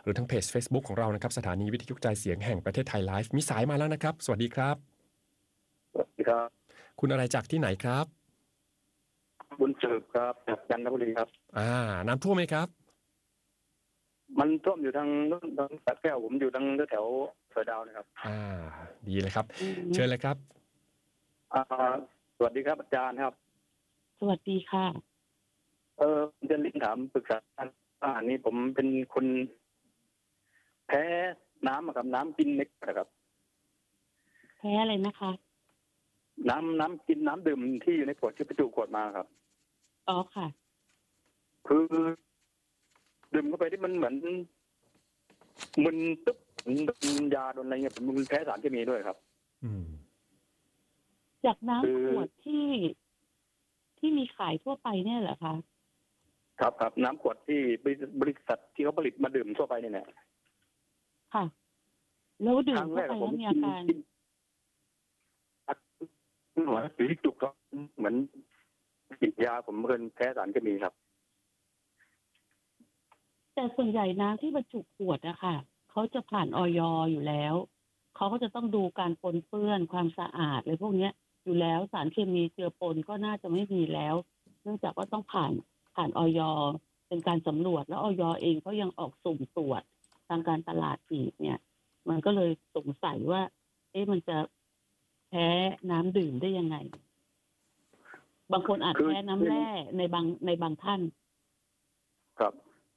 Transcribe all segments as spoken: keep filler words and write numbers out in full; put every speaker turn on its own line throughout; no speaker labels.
หรือทางเพจ Facebook ของเรานะครับสถานีวิทยุกระจายเสียงแห่งประเทศไทยไลฟ์มีสายมาแล้วนะครับสวัสดีครับ
สวัสดีครับ
คุณอะไรจากที่ไหนครับ
บุญสืบครับจากจันทบุรีครับ
อ่าน้ำท่วมไหมครับ
มันท่วมอยู่ทางนู้นทางสระแก้วผมอยู่ทางแถวสอยดาวนะครับ
อ่าดีเลยครับเชิญเลยครับ
อ่าสวัสดีครับอาจารย์ครับ
สวัสดีค่ะ
เออจะลิงถามปรึกษาอ่านี่ผมเป็นคนแพ้น้ำกับน้ำกินเล็กนะครับ
แพ้อะไรนะคะ
น้ำน้ำกินน้ำดื่มที่อยู่ในขวดที่ประจุขวดมาครับ
อ๋อค่ะ
คือดื่มเข้าไปที่มันเหมือนมึนตึ๊บโดนยาโดนอะไรเงี้ยผมมันแพ้สารเคมีด้วยครับ
อืม
จากน้ำขวดที่ที่มีขายทั่วไปเนี่ยเหรอคะ
ครับครับน้ำขวดที่บริษัทที่เขาผลิตมาดื่มทั่วไปเนี่ย
ค่ะแล้วดื่มเข้าไปแล้วมีอาการ
หัวสีจุกก็เหมือนกินยาผมเกินแพ้สารเคมีครับ
แต่ส่วนใหญ่น้ำที่บรรจุขวดอะค่ะเขาจะผ่านอย.อยู่แล้วเขาก็จะต้องดูการปนเปื้อนความสะอาดอะไรพวกนี้อยู่แล้วสารเคมีเจือปนก็น่าจะไม่มีแล้วเนื่องจากว่าต้องผ่านผ่านอย.เป็นการสำรวจแล้วอย.เองเขายังออกสุ่มตรวจทางการตลาดอีกเนี่ยมันก็เลยสงสัยว่าเอ๊ะมันจะแพ้น้ำดื่มได้ยังไงบางคนอาจแพ้น้ำแร่ในบางในบางท่าน
ครับ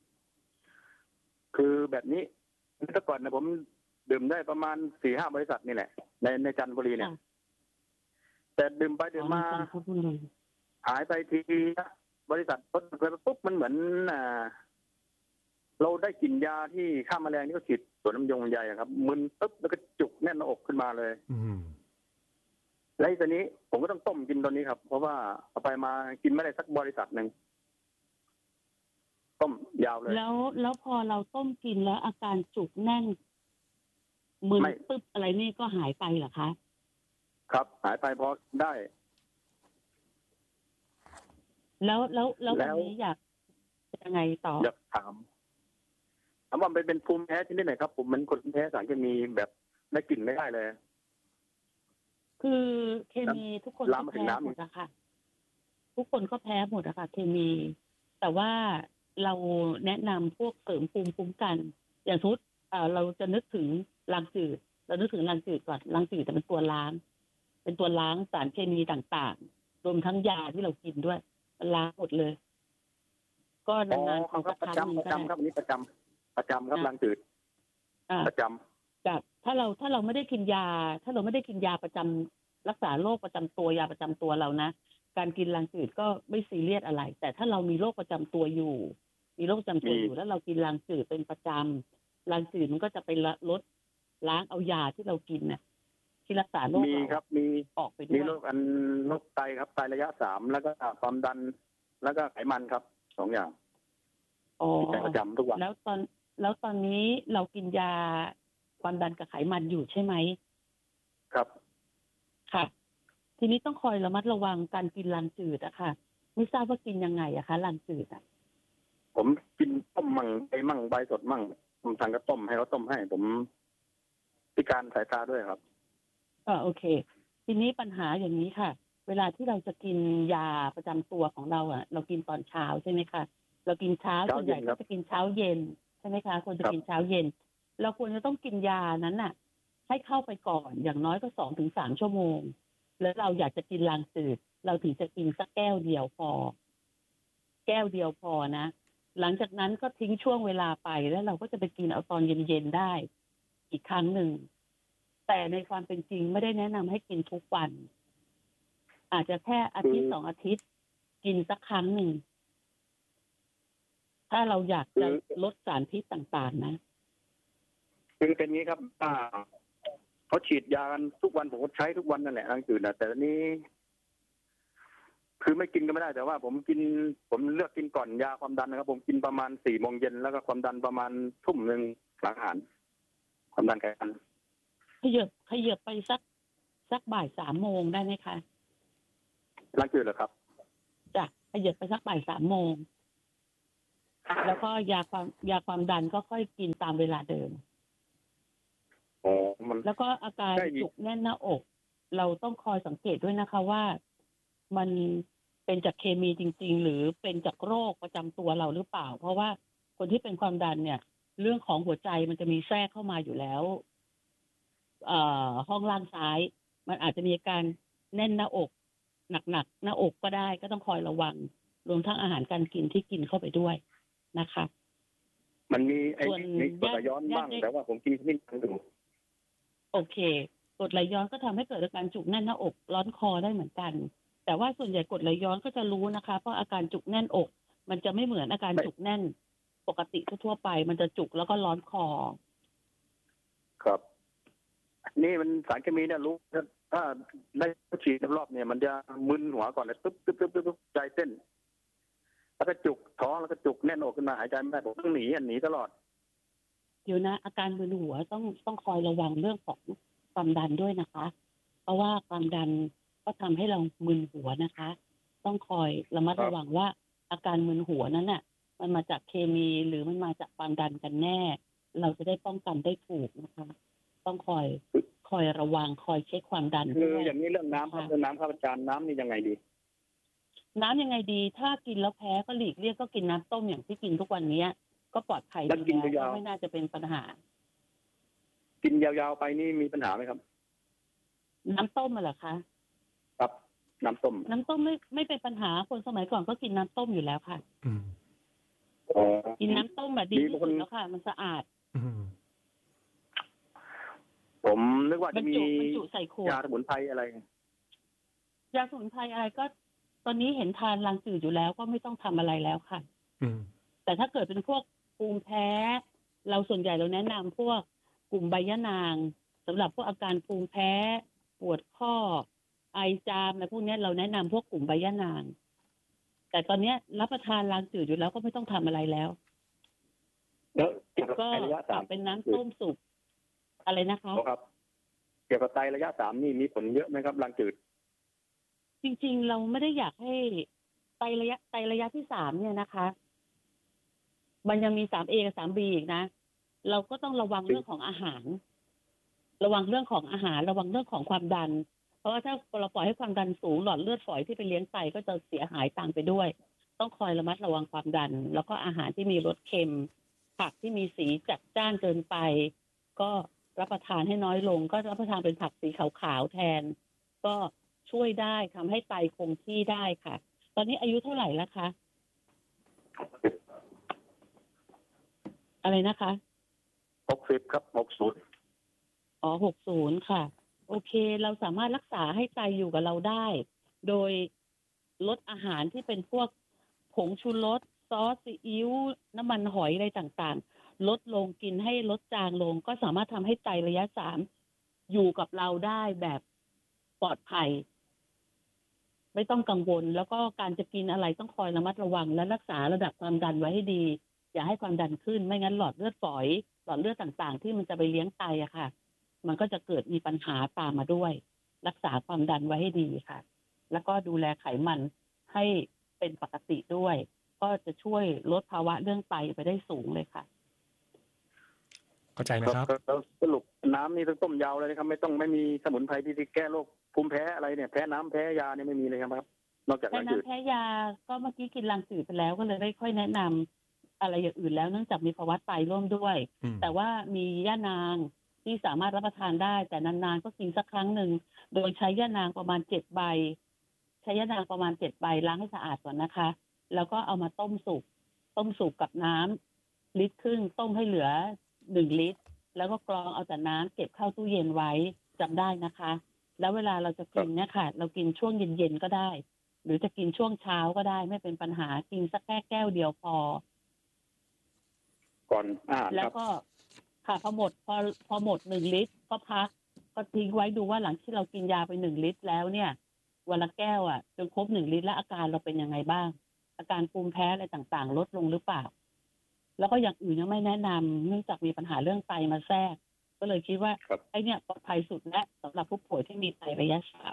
คือแบบนี้เมื่อก่อนนะผมดื่มได้ประมาณสี่ห้าบริษัทนี่แหละในในจันทบุรีเนี่ยแต่ดื่มไปดื่มมาหายไปทีบริษัทปุ๊บมันเหมือนอ่าเราได้กลิ่นยาที่ฆ่าแมลงนี่ก็ฉีดส่วนน้ำยงใหญ่ครับมึนปุ๊บแล้วก็จุกแน่นหน้าอกขึ้นมาเลยแล้วทีนี้ผมก็ต้องต้มกินตอนนี้ครับเพราะว่าเอาไปมากินไม่ได้สักบริษัทหนึ่งต้มยาวเลย
แล้วแล้วพอเราต้มกินแล้วอาการจุกแน่นมึนปึ๊บอะไรนี่ก็หายไปเหรอคะ
ครับหายไปพอได้
แล้วแล้วแล้ววันนี้อยากยังไงต่อ
อยากถามถามว่ามันเป็นภูมิแพ้ชนิดไหนครับผมมันคนแพ้สารเคมีแบบได้กลิ่นไม่ได้เลย
คือเคมีทุกคนก็แพ้หมดอะค่ะทุกคนก็แพ้หมดอะค่ะเคมีแต่ว่าเราแนะนำพวกเสริมภูมิคุ้มกันอย่างทุกเราจะนึกถึงล้างจืดเรานึกถึงล้างจืดก่อนล้างจืดแต่เป็นตัวล้างเป็นตัวล้างสารเคมีต่างๆรวมทั้งยาที่เรากินด้วยมันล้างหมดเลยก็นานๆครั้งสักครั้งนึงก็ได้
ครับนี่ประจำประจำครับล้างจืดประจำ
กับถ้าเราถ้าเราไม่ได้กินยาถ้าเราไม่ได้กินยาประจำรักษาโรคประจำตัวยาประจำตัวเรานะการกินล้างจืดก็ไม่ซีเรียสอะไรแต่ถ้าเรามีโรคประจำตัวอยู่มีโรคประจำตัวอยู่แล้วเรากินล้างจืดเป็นประจำล้างจืดมันก็จะไปลดล้างเอายาที่เรากินเนี่ยที่รักษาโรค
มีครับมี
ออกไปด้วย
มีโรคอันโรคไตครับไตระยะสามแล้วก็ความดันแล้วก็ไขมันครับสองอย่าง
อ๋อ
ประจำทุกวัน
แล้วตอนแล้วตอนนี้เรากินยาความดันกับไขมันอยู่ใช่ไหม
ครับ
ค่ะทีนี้ต้องคอยระมัดระวังการกินล้างจืดอะค่ะไม่ทราบว่ากินยังไงอะคะล้างจืดอะ
ผมกินต้มมั่งใบมั่งใบสดมั่งผมสั่งก็ต้มให้เขาต้มให้ผมพิการสายตาด้วยครับ
อ่าโอเคทีนี้ปัญหาอย่างนี้ค่ะเวลาที่เราจะกินยาประจำตัวของเราอะเรากินตอนเช้าใช่ไหมคะเรากินเช้าส่วนใหญ่ก็จะกินเช้าเย็นใช่ไหมคะควรจะกินเช้าเย็นเราควรจะต้องกินยานั้นน่ะให้เข้าไปก่อนอย่างน้อยก็สองถึงสามชั่วโมงแล้วเราอยากจะกินล้างจืดเราถึงจะกินสักแก้วเดียวพอแก้วเดียวพอนะหลังจากนั้นก็ทิ้งช่วงเวลาไปแล้วเราก็จะไปกินเอาตอนเย็นๆได้อีกครั้งหนึ่งแต่ในความเป็นจริงไม่ได้แนะนำให้กินทุกวันอาจจะแค่อาทิตย์สองอาทิตย์กินสักครั้งหนึ่งถ้าเราอยากจะลดสารพิษต่างๆนะ
คือเป็นงี้ครับอ่าเขาฉีดยากันทุกวันผมก็ใช้ทุกวันนั่นแหละล้างจืดนะแต่อันนี้คือไม่กินก็ไม่ได้แต่ว่าผมกินผมเลือกกินก่อนยาความดันนะครับผมกินประมาณสี่โมงเย็นแล้วก็ความดันประมาณทุ่มหนึ่งหลังอาหารความดันไขมัน
ขยับขยับไปสักสักบ่ายสามโมงได้ไหมคะ
ล้างจืดเหรอครับ
จ้ะขยับไปสักบ่ายสามโมงแล้วก็ยาความยาความดันก็ค่อยกินตามเวลาเดิม
อ๋อมัน
แล้วก็อาการ
ใช่ดิ
จุกแน่นหน้าอก เราต้องคอยสังเกตด้วยนะคะว่ามันเป็นจากเคมีจริงๆ หรือเป็นจากโรคประจำตัวเราหรือเปล่า เพราะว่าคนที่เป็นความดันเนี่ย เรื่องของหัวใจมันจะมีแทรกเข้ามาอยู่แล้วเอ่อห้องล่างซ้าย มันอาจจะมีอาการแน่นหน้าอก หนักๆหน้าอกก็ได้ ก็ต้องคอยระวัง รวมทั้งอาหารการกินที่กินเข้าไปด้วยนะคะ
มันมีไอ้
ส่วน
มีกรดไหลย้อน
ญาติ
บ้าง
ญาติ
แต่ว่าผมกินขมิ้นชันอยู่
โอเคกรดไหลย้อนก็ทำให้เกิดอาการจุกแน่นหน้าอก ร้อนคอได้เหมือนกัน แต่ว่าส่วนใหญ่กรดไหลย้อนก็จะรู้นะคะ เพราะอาการจุกแน่นอก มันจะไม่เหมือนอาการจุกแน่นปกติทั่วๆไป มันจะจุกแล้วก็ร้อนคอ
ครับ นี่มันสารเคมีเนี่ยรู้ถ้าถ้าได้ฉีดรอบๆเนี่ย มันจะมึนหัวก่อนเลยตึ๊บตึ๊บตึ๊บตึ๊บใจเต้น แล้วก็จุกท้องแล้วก็จุกแน่นอกขึ้นมาหายใจไม่ได้ผมต้องหนีอันหนีตลอด
เดี๋ยวนะ อาการมึนหัวต้องต้องคอยระวังเรื่องของความดันด้วยนะคะ เพราะว่าความดันก็ทำให้เรามึนหัวนะคะ ต้องคอยระมัดระวังว่าอาการมึนหัวนั้นน่ะ มันมาจากเคมีหรือมันมาจากความดันกันแน่ เราจะได้ป้องกันได้ถูกนะคะ ต้องคอยคอยระวังคอยเช็คความดัน
คือ
ด้วย
อย่างนี้เรื่องน้ำครับ
ค่ะ
เรื่องน้ำครับอาจารย์น้ำนี่ยังไงดี
น้ำยังไงดี ถ้ากินแล้วแพ้ก็หลีกเลี่ยงก็กินน้ำต้มอย่างที่กินทุกวันนี้ก็ปลอดภัย
แล้ว
ดี
กิน
แล้ว
ยาวๆ
ก็ไม่น่าจะเป็นปัญหา
กินยาวๆไปนี่มีปัญหาไหมครับ
น้ำต้มมาเหรอคะ
ครับ น้ำต้ม
น้ำต้มไม่ไม่เป็นปัญหา คนสมัยก่อนก็กินน้ำต้มอยู่แล้วค่ะ
อืม
อ๋อ
กินน้ำต้มแบบดี
มี
ที่
คน
สุดแล้วค่ะ มันสะอาด
อืม
ผมนึกว่า
บร
จะ
ร
มี
จุบรรจุใส่ขวด
ยาสมุนไพรอะไร
ยาสมุนไพรอะไรก็ ตอนนี้เห็นทานรังจืดอยู่แล้วก็ไม่ต้องทำอะไรแล้วค่ะ
อืม
แต่ถ้าเกิดเป็นพวกภูมิแพ้ เราส่วนใหญ่เราแนะนำพวกกลุ่มใบยะนางสำหรับพวกอาการภูมิแพ้ ปวดข้อ ไอจามอะไรพวกนี้เราแนะนำพวกกลุ่มใบยะนาง แต่ตอนนี้รับประทานรังจืดอยู่แล้วก็ไม่ต้องทำอะไรแล้ว
แล้วเกี่ยวกับ
ก็
ไตระยะ
ปรั
สา
บ
ม
เป็นน้ำต้มสุกอะไรนะคะ
ครับ เกี่ยวกับไตระยะสามนี่มีผลเยอะไหมครับรังจืด
จริงๆ เราไม่ได้อยากให้ไตระยะไตระยะที่สามเนี่ยนะคะ มันยังมีสามเอกับสามบีอีกนะ เราก็ต้องระวังเรื่องของอาหาร ระวังเรื่องของอาหาร ระวังเรื่องของความดัน เพราะว่าถ้าเราปล่อยให้ความดันสูงหลอดเลือดฝอยที่ไปเลี้ยงไตก็จะเสียหายตามไปด้วย ต้องคอยระมัดระวังความดัน แล้วก็อาหารที่มีรสเค็ม ผักที่มีสีจัดจ้านเกินไป ก็รับประทานให้น้อยลง ก็รับประทานเป็นผักสีขาวๆแทน ก็ช่วยได้ทำให้ไตคงที่ได้ค่ะ ตอนนี้อายุเท่าไหร่แล้วคะ อะไรนะคะ
หกสิบครับหกศูนย์
อ๋อหกศูนย์ค่ะ โอเค เราสามารถรักษาให้ไตอยู่กับเราได้ โดยลดอาหารที่เป็นพวกผงชูรส ซอสซีอิ๊ว น้ำมันหอยอะไรต่างๆ ลดลงกินให้ลดจางลง ก็สามารถทำให้ไตระยะสามอยู่กับเราได้แบบปลอดภัย ไม่ต้องกังวล แล้วก็การจะกินอะไรต้องคอยระมัดระวัง และรักษาระดับความดันไว้ให้ดี อย่าให้ความดันขึ้น ไม่งั้นหลอดเลือดฝอย หลอดเลือดต่างๆ ที่มันจะไปเลี้ยงไตอะค่ะ มันก็จะเกิดมีปัญหาตามมาด้วย รักษาความดันไว้ให้ดีค่ะ แล้วก็ดูแลไขมันให้เป็นปกติด้วย ก็จะช่วยลดภาวะเรื่องไตไปได้สูงเลยค่ะ
เข้าใจนะครับ
แล้วสรุปน้ำนี่ต้องต้มยาวเลยนะครับ ไม่ต้องไม่มีสมุนไพรที่แก้โรคภูมิแพ้อะไรเนี่ยแพ้น้ำแพ้ยาเนี่ยไม่มีเลยครับ นอกจาก
แพ้
รังจืด
น้ำแพ้ยาก็เมื่อกี้กินรังจืดไปแล้วก็เลยไม่ค่อยแนะนำอะไรอย่างอื่นแล้วเนื่องจากมีภาวะไตร่วมด้วย
อืม
แต่ว่ามีย่านางที่สามารถรับประทานได้ แต่นานๆก็กินสักครั้งหนึ่งโดยใช้ย่านางประมาณเจ็ดใบ ใช้ย่านางประมาณเจ็ดใบล้างให้สะอาดก่อนนะคะ แล้วก็เอามาต้มสุกต้มสุกกับน้ำลิตรครึ่งต้มให้เหลือหนึ่งลิตร แล้วก็กรองเอาแต่น้ำเก็บเข้าตู้เย็นไว้จำได้นะคะ แล้วเวลาเราจะกินเนี่ยค่ะ เรากินช่วงเย็นๆก็ได้ หรือจะกินช่วงเช้าก็ได้ไม่เป็นปัญหากินสักแค่แก้วเดียวพอ
ก่อนอาหาร
แล้
คว รับ
ก็ค่ะพอหมดพอพอหมดหนึ่งลิตรก็พัก ก็ทิ้งไว้ดูว่าหลังที่เรากินยาไปหนึ่งลิตรแล้วเนี่ยวันละแก้วอ่ะจนครบหนึ่งลิตรแล้วอาการเราเป็นยังไงบ้าง อาการภูมิแพ้อะไรต่างๆ ลดลงหรือเปล่า แล้วก็อย่างอื่นยังไม่แนะนำเนื่องจากมีปัญหาเรื่องไตมาแทรก ก็เลยคิดว่า
ครับ
ไอ้เนี่ยปลอดภัยสุดและสำหรับผู้ป่วยที่มีไตระยะสาม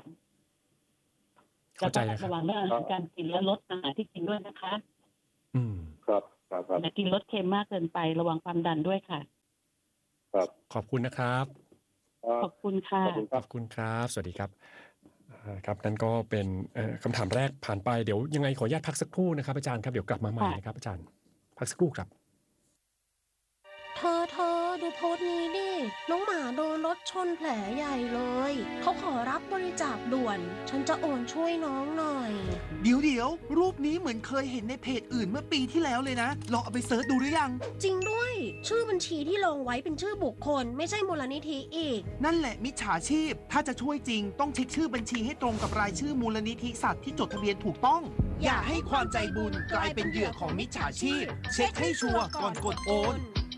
เข้าใจเลยครับ
ระวังเรื่องอาหารการกินและลดอาหารที่กินด้วยนะคะ
อืม
ครับครับครับ
อย่ากินรสเค็มมากเกินไประวังความดันด้วยค่ะ
ครับ
ขอบคุณนะครับ
ขอบคุณค่ะ
ขอบคุณครับสวัสดีครับครับนั่นก็เป็นคำถามแรกผ่านไปเดี๋ยวยังไงขออนุญาตพักสักครู่นะครับอาจารย์ครับเดี๋ยวกลับมาใหม่นะครับอาจารย์พักสักครู่ครับ
เธอเธอดูโพสต์นี้ดิน้องหมาโดนรถชนแผลใหญ่เลยเขาขอรับบริจาคด่วนฉันจะโอนช่วยน้องหน่อย
เดี๋ยวเดี๋ยวรูปนี้เหมือนเคยเห็นในเพจอื่นเมื่อปีที่แล้วเลยนะลองเอาไปเสิร์ชดูหรือยัง
จริงด้วยชื่อบัญชีที่ลงไว้เป็นชื่อบุคคลไม่ใช่มูลนิธิอีก
นั่นแหละมิจฉาชีพถ้าจะช่วยจริงต้องเช็คชื่อบัญชีให้ตรงกับรายชื่อมูลนิธิสัตว์ที่จดทะเบียนถูกต้องอย่าให้ความใจบุญกลายเป็นเหยื่อของมิจฉาชีพเช็คให้ชัวร์ก่อนกดโอน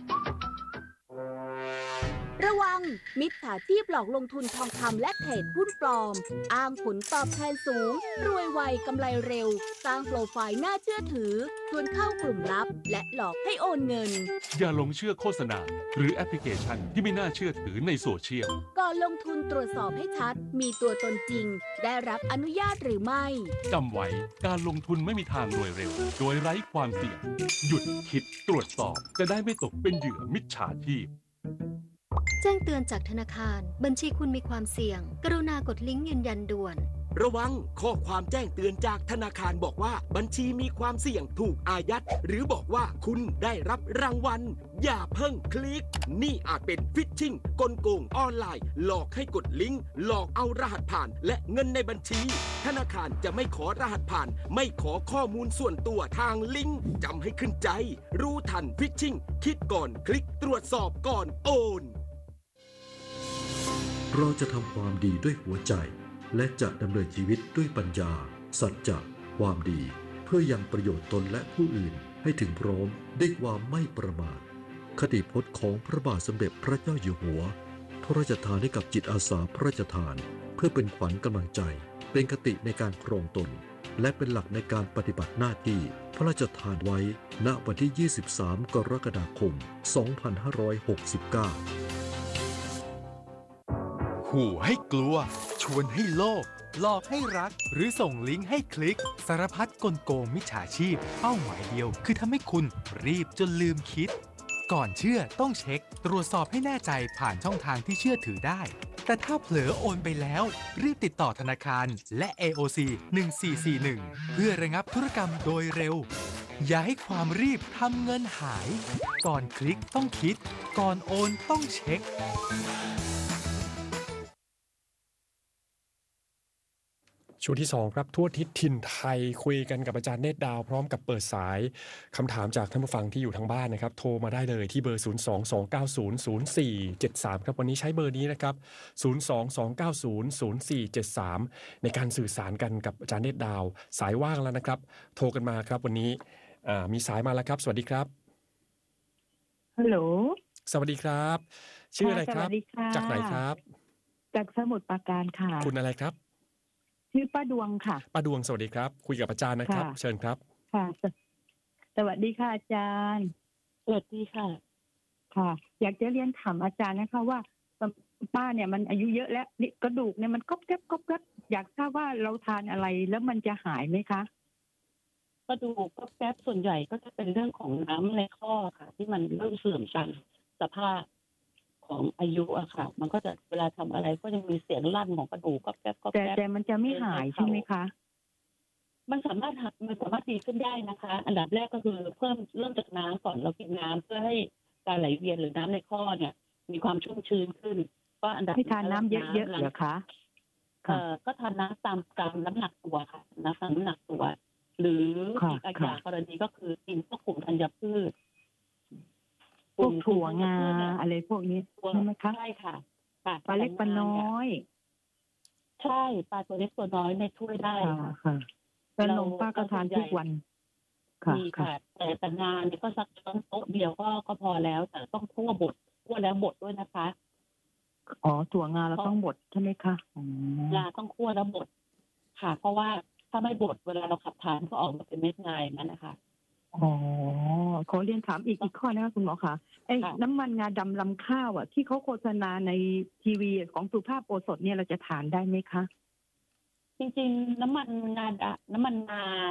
ระวังมิจฉาชีพหลอกลงทุนทองคำและเทรดหุ้นปลอมอ้างผลตอบแทนสูงรวยไวกำไรเร็วสร้างโปรไฟล์น่าเชื่อถือชวนเข้ากลุ่มลับและหลอกให้โอนเงิน
อย่าหลงเชื่อโฆษณาหรือแอปพลิเคชันที่ไม่น่าเชื่อถือในโซเชียล
ก่อนลงทุนตรวจสอบให้ชัดมีตัวตนจริงได้รับอนุญาตหรือไม่
จำไว้การลงทุนไม่มีทางรวยเร็วโดยไร้ความเสี่ยงหยุดคิดตรวจสอบจะได้ไม่ตกเป็นเหยื่อมิจฉาชีพ
แจ้งเตือนจากธนาคารบัญชีคุณมีความเสี่ยงกรุณากดลิงก์ยืนยันด่วน
ระวังข้อความแจ้งเตือนจากธนาคารบอกว่าบัญชีมีความเสี่ยงถูกอายัดหรือบอกว่าคุณได้รับรางวัลอย่าเพิ่งคลิกนี่อาจเป็นฟิชชิ่งกลโกงออนไลน์หลอกให้กดลิงก์หลอกเอารหัสผ่านและเงินในบัญชีธนาคารจะไม่ขอรหัสผ่านไม่ขอข้อมูลส่วนตัวทางลิงก์จำให้ขึ้นใจรู้ทันฟิชชิ่งคิดก่อนคลิกตรวจสอบก่อนโอน
เราจะทำความดีด้วยหัวใจและจะดำเนินชีวิตด้วยปัญญาสัจจะความดีเพื่อยังประโยชน์ตนและผู้อื่นให้ถึงพร้อมด้วยความไม่ประมาทคติพจน์ของพระบาทสมเด็จพระเจ้าอยู่หัวพระราชทานให้กับจิตอาสาพระราชทานเพื่อเป็นขวัญกำลังใจเป็นคติในการครองตนและเป็นหลักในการปฏิบัติหน้าที่พระราชทานไว้ณวันที่ยี่สิบสามกรกฎาคมสองพันห้าร้อยหกสิบเก้า
ขู่ให้กลัวชวนให้โลภหลอกให้รักหรือส่งลิงก์ให้คลิกสารพัดกลโกงมิจฉาชีพเป้าหมายเดียวคือทำให้คุณรีบจนลืมคิดก่อนเชื่อต้องเช็คตรวจสอบให้แน่ใจผ่านช่องทางที่เชื่อถือได้แต่ถ้าเผลอโอนไปแล้วรีบติดต่อธนาคารและ เอ โอ ซี หนึ่งสี่สี่หนึ่งเพื่อระงับธุรกรรมโดยเร็วอย่าให้ความรีบทำเงินหายก่อนคลิกต้องคิดก่อนโอนต้องเช็ค
ช่วงที่สองครับทั่วทิศถิ่นไทยคุยกันกับอาจารย์เนตรดาวพร้อมกับเปิดสายคำถามจากท่านผู้ฟังที่อยู่ทางบ้านนะครับโทรมาได้เลยที่เบอร์ศูนย์ สอง สอง เก้า ศูนย์ ศูนย์ สี่ เจ็ด สามครับวันนี้ใช้เบอร์นี้นะครับศูนย์ สอง สอง เก้า ศูนย์ ศูนย์ สี่ เจ็ด สามในการสื่อสารกันกับอาจารย์เนตรดาวสายว่างแล้วนะครับโทรกันมาครับวันนี้มีสายมาแล้วครับสวัสดีครับ
ฮัลโหล
สวัสดีครับชื่ออะไรครับจากไหนครับ
จากสมุทรปราการค่ะ
คุณอะไรครับ
ชื่อป้าดวงค่ะ
ป้าดวงสวัสดีครับคุยกับอาจารย์นะครับเชิญครับ
ค่ะสวัสดีค่ะอาจารย์
สวัสดีค่ะ
ค่ะอยากจะเรียนถามอาจารย์นะคะว่าป้าเนี่ยมันอายุเยอะแล้วกระดูกเนี่ยมันก๊อบแก๊บก๊อบแก๊บอยากทราบว่าเราทานอะไรแล้วมันจะหายไหมคะ
กระดูกก๊อบแก๊บส่วนใหญ่ก็จะเป็นเรื่องของน้ำในข้อค่ะที่มันเริ่มเสื่อมตามสภาพของอายุอะค่ะมันก็จะเวลาทำอะไรก็ยังมีเสียงลั่นของกระดูกก็แป๊บก็แป๊บ
แต่แต่มันจะไม่หายใช่ไหมคะ
มันสามารถมันสามารถดีขึ้นได้นะคะอันดับแรกก็คือเพิ่มเริ่มจากน้ำก่อนเรากินน้ำเพื่อให้การไหลเวียนหรือน้ำในข้อเนี่ยมีความชุ่มชื้นขึ้นก็อันดับ
ให้ทานน้ำเยอะๆเหรอคะ
เอ่อก็ทานน้ำตามตามน้ำหนักตัวค่ะน้ำตามน้ำหนักตัวหรืออีกอย่างกรณีก็คือกินพวกกลุ่มธัญพืช
พวกถั่วงาอะไรพวกนี้ใช่ไหมคะ
ใช่ค่ะ
ปลาเล็กปลาน้อย
ใช่ปลาตัวเล็กตัวน้อยในถ้วยได้
ค่ะแล้วนมป้าก็ทานทุกวัน
ค่ะค่ะแต่แต่งานเนี่ยก็สักช้อนโต๊ะเดียวก็ก็พอแล้วแต่ต้องคั่วบดคั่วแล้วบดด้วยนะคะ
อ๋อถั่วงาเราต้องบดใช่ไหมคะ
งาต้องคั่วแล้วบดค่ะเพราะว่าถ้าไม่บดเวลาเราขับถ่านก็ออกมาเป็นเม็ดงานั่นนะคะ
อ๋อขอเรียนถามอีกอีกข้อนะคะคุณหมอคะไอ้น้ำมันงาดำลำข้าวอ่ะที่เขาโฆษณาในทีวีของสุภาพโอสถเนี่ยเราจะทานได้ไหมคะ
จริงๆน้ำมันงาดำน้ำมันงา